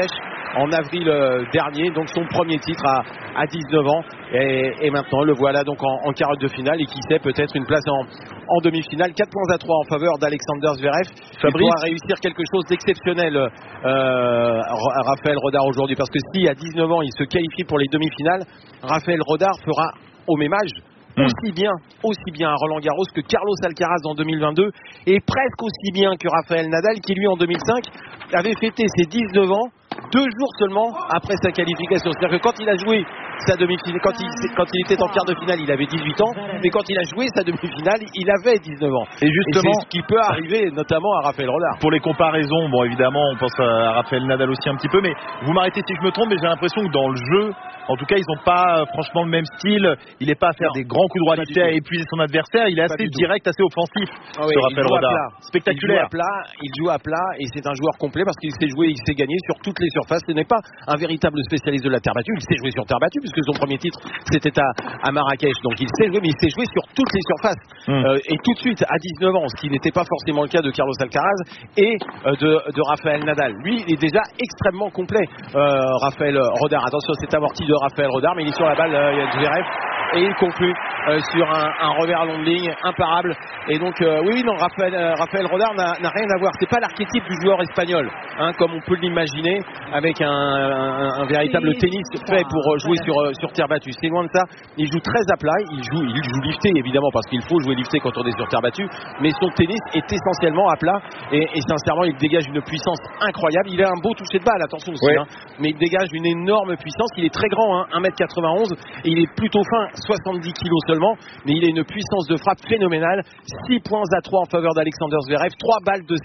en avril euh, dernier, donc son premier titre à, à dix-neuf ans. Et, et maintenant, le voilà donc en, en quart de finale et qui sait peut-être une place en, en demi-finale. quatre points à trois en faveur d'Alexander Zverev. Il doit réussir quelque chose d'exceptionnel, euh, Raphaël Rodar aujourd'hui, parce que si à dix-neuf ans il se qualifie pour les demi-finales, Raphaël Rodar fera au même âge aussi bien, aussi bien à Roland Garros que Carlos Alcaraz en deux mille vingt-deux et presque aussi bien que Raphaël Nadal qui lui en deux mille cinq avait fêté ses dix-neuf ans deux jours seulement après sa qualification. C'est-à-dire que quand il a joué sa demi-finale, quand il, quand il était en quart de finale, il avait dix-huit ans, mais quand il a joué sa demi-finale, il avait dix-neuf ans. Et justement, et c'est ce qui peut arriver notamment à Raphaël Rodar. Pour les comparaisons, bon évidemment, on pense à Raphaël Nadal aussi un petit peu, mais vous m'arrêtez si je me trompe, mais j'ai l'impression que dans le jeu, en tout cas, ils n'ont pas euh, franchement le même style. Il n'est pas à faire non, des grands coups droits liftés à épuiser son adversaire. Il est pas assez direct, assez offensif. Ah oui, ce Raphaël Rodar. Spectaculaire. Il joue à plat, il joue à plat et c'est un joueur complet parce qu'il sait jouer, il sait gagner sur toutes les surfaces. Ce n'est pas un véritable spécialiste de la terre battue. Il sait jouer sur terre battue puisque son premier titre c'était à, à Marrakech. Donc il sait jouer, mais il sait jouer sur toutes les surfaces. Mmh. Euh, et tout de suite à dix-neuf ans, ce qui n'était pas forcément le cas de Carlos Alcaraz et euh, de, de Raphaël Nadal. Lui, il est déjà extrêmement complet. Euh, Raphaël Rodar. Attention, c'est amorti de Raphaël Rodar, mais il est sur la balle, euh, il y a Zverev et il conclut euh, sur un, un revers à longue ligne imparable. Et donc euh, oui oui non Raphaël, euh, Raphaël Rodar n'a, n'a rien à voir. C'est pas l'archétype du joueur espagnol, hein, comme on peut l'imaginer avec un, un, un véritable tennis fait pour jouer sur euh, sur terre battue. C'est loin de ça. Il joue très à plat. Il joue il joue lifté évidemment parce qu'il faut jouer lifté quand on est sur terre battue. Mais son tennis est essentiellement à plat et, et sincèrement il dégage une puissance incroyable. Il a un beau toucher de balle, attention aussi, ouais. hein, mais il dégage une énorme puissance. Il est très grand, hein, un mètre quatre-vingt-onze et il est plutôt fin, soixante-dix kilos seulement, mais il a une puissance de frappe phénoménale. six points à trois en faveur d'Alexander Zverev, trois balles de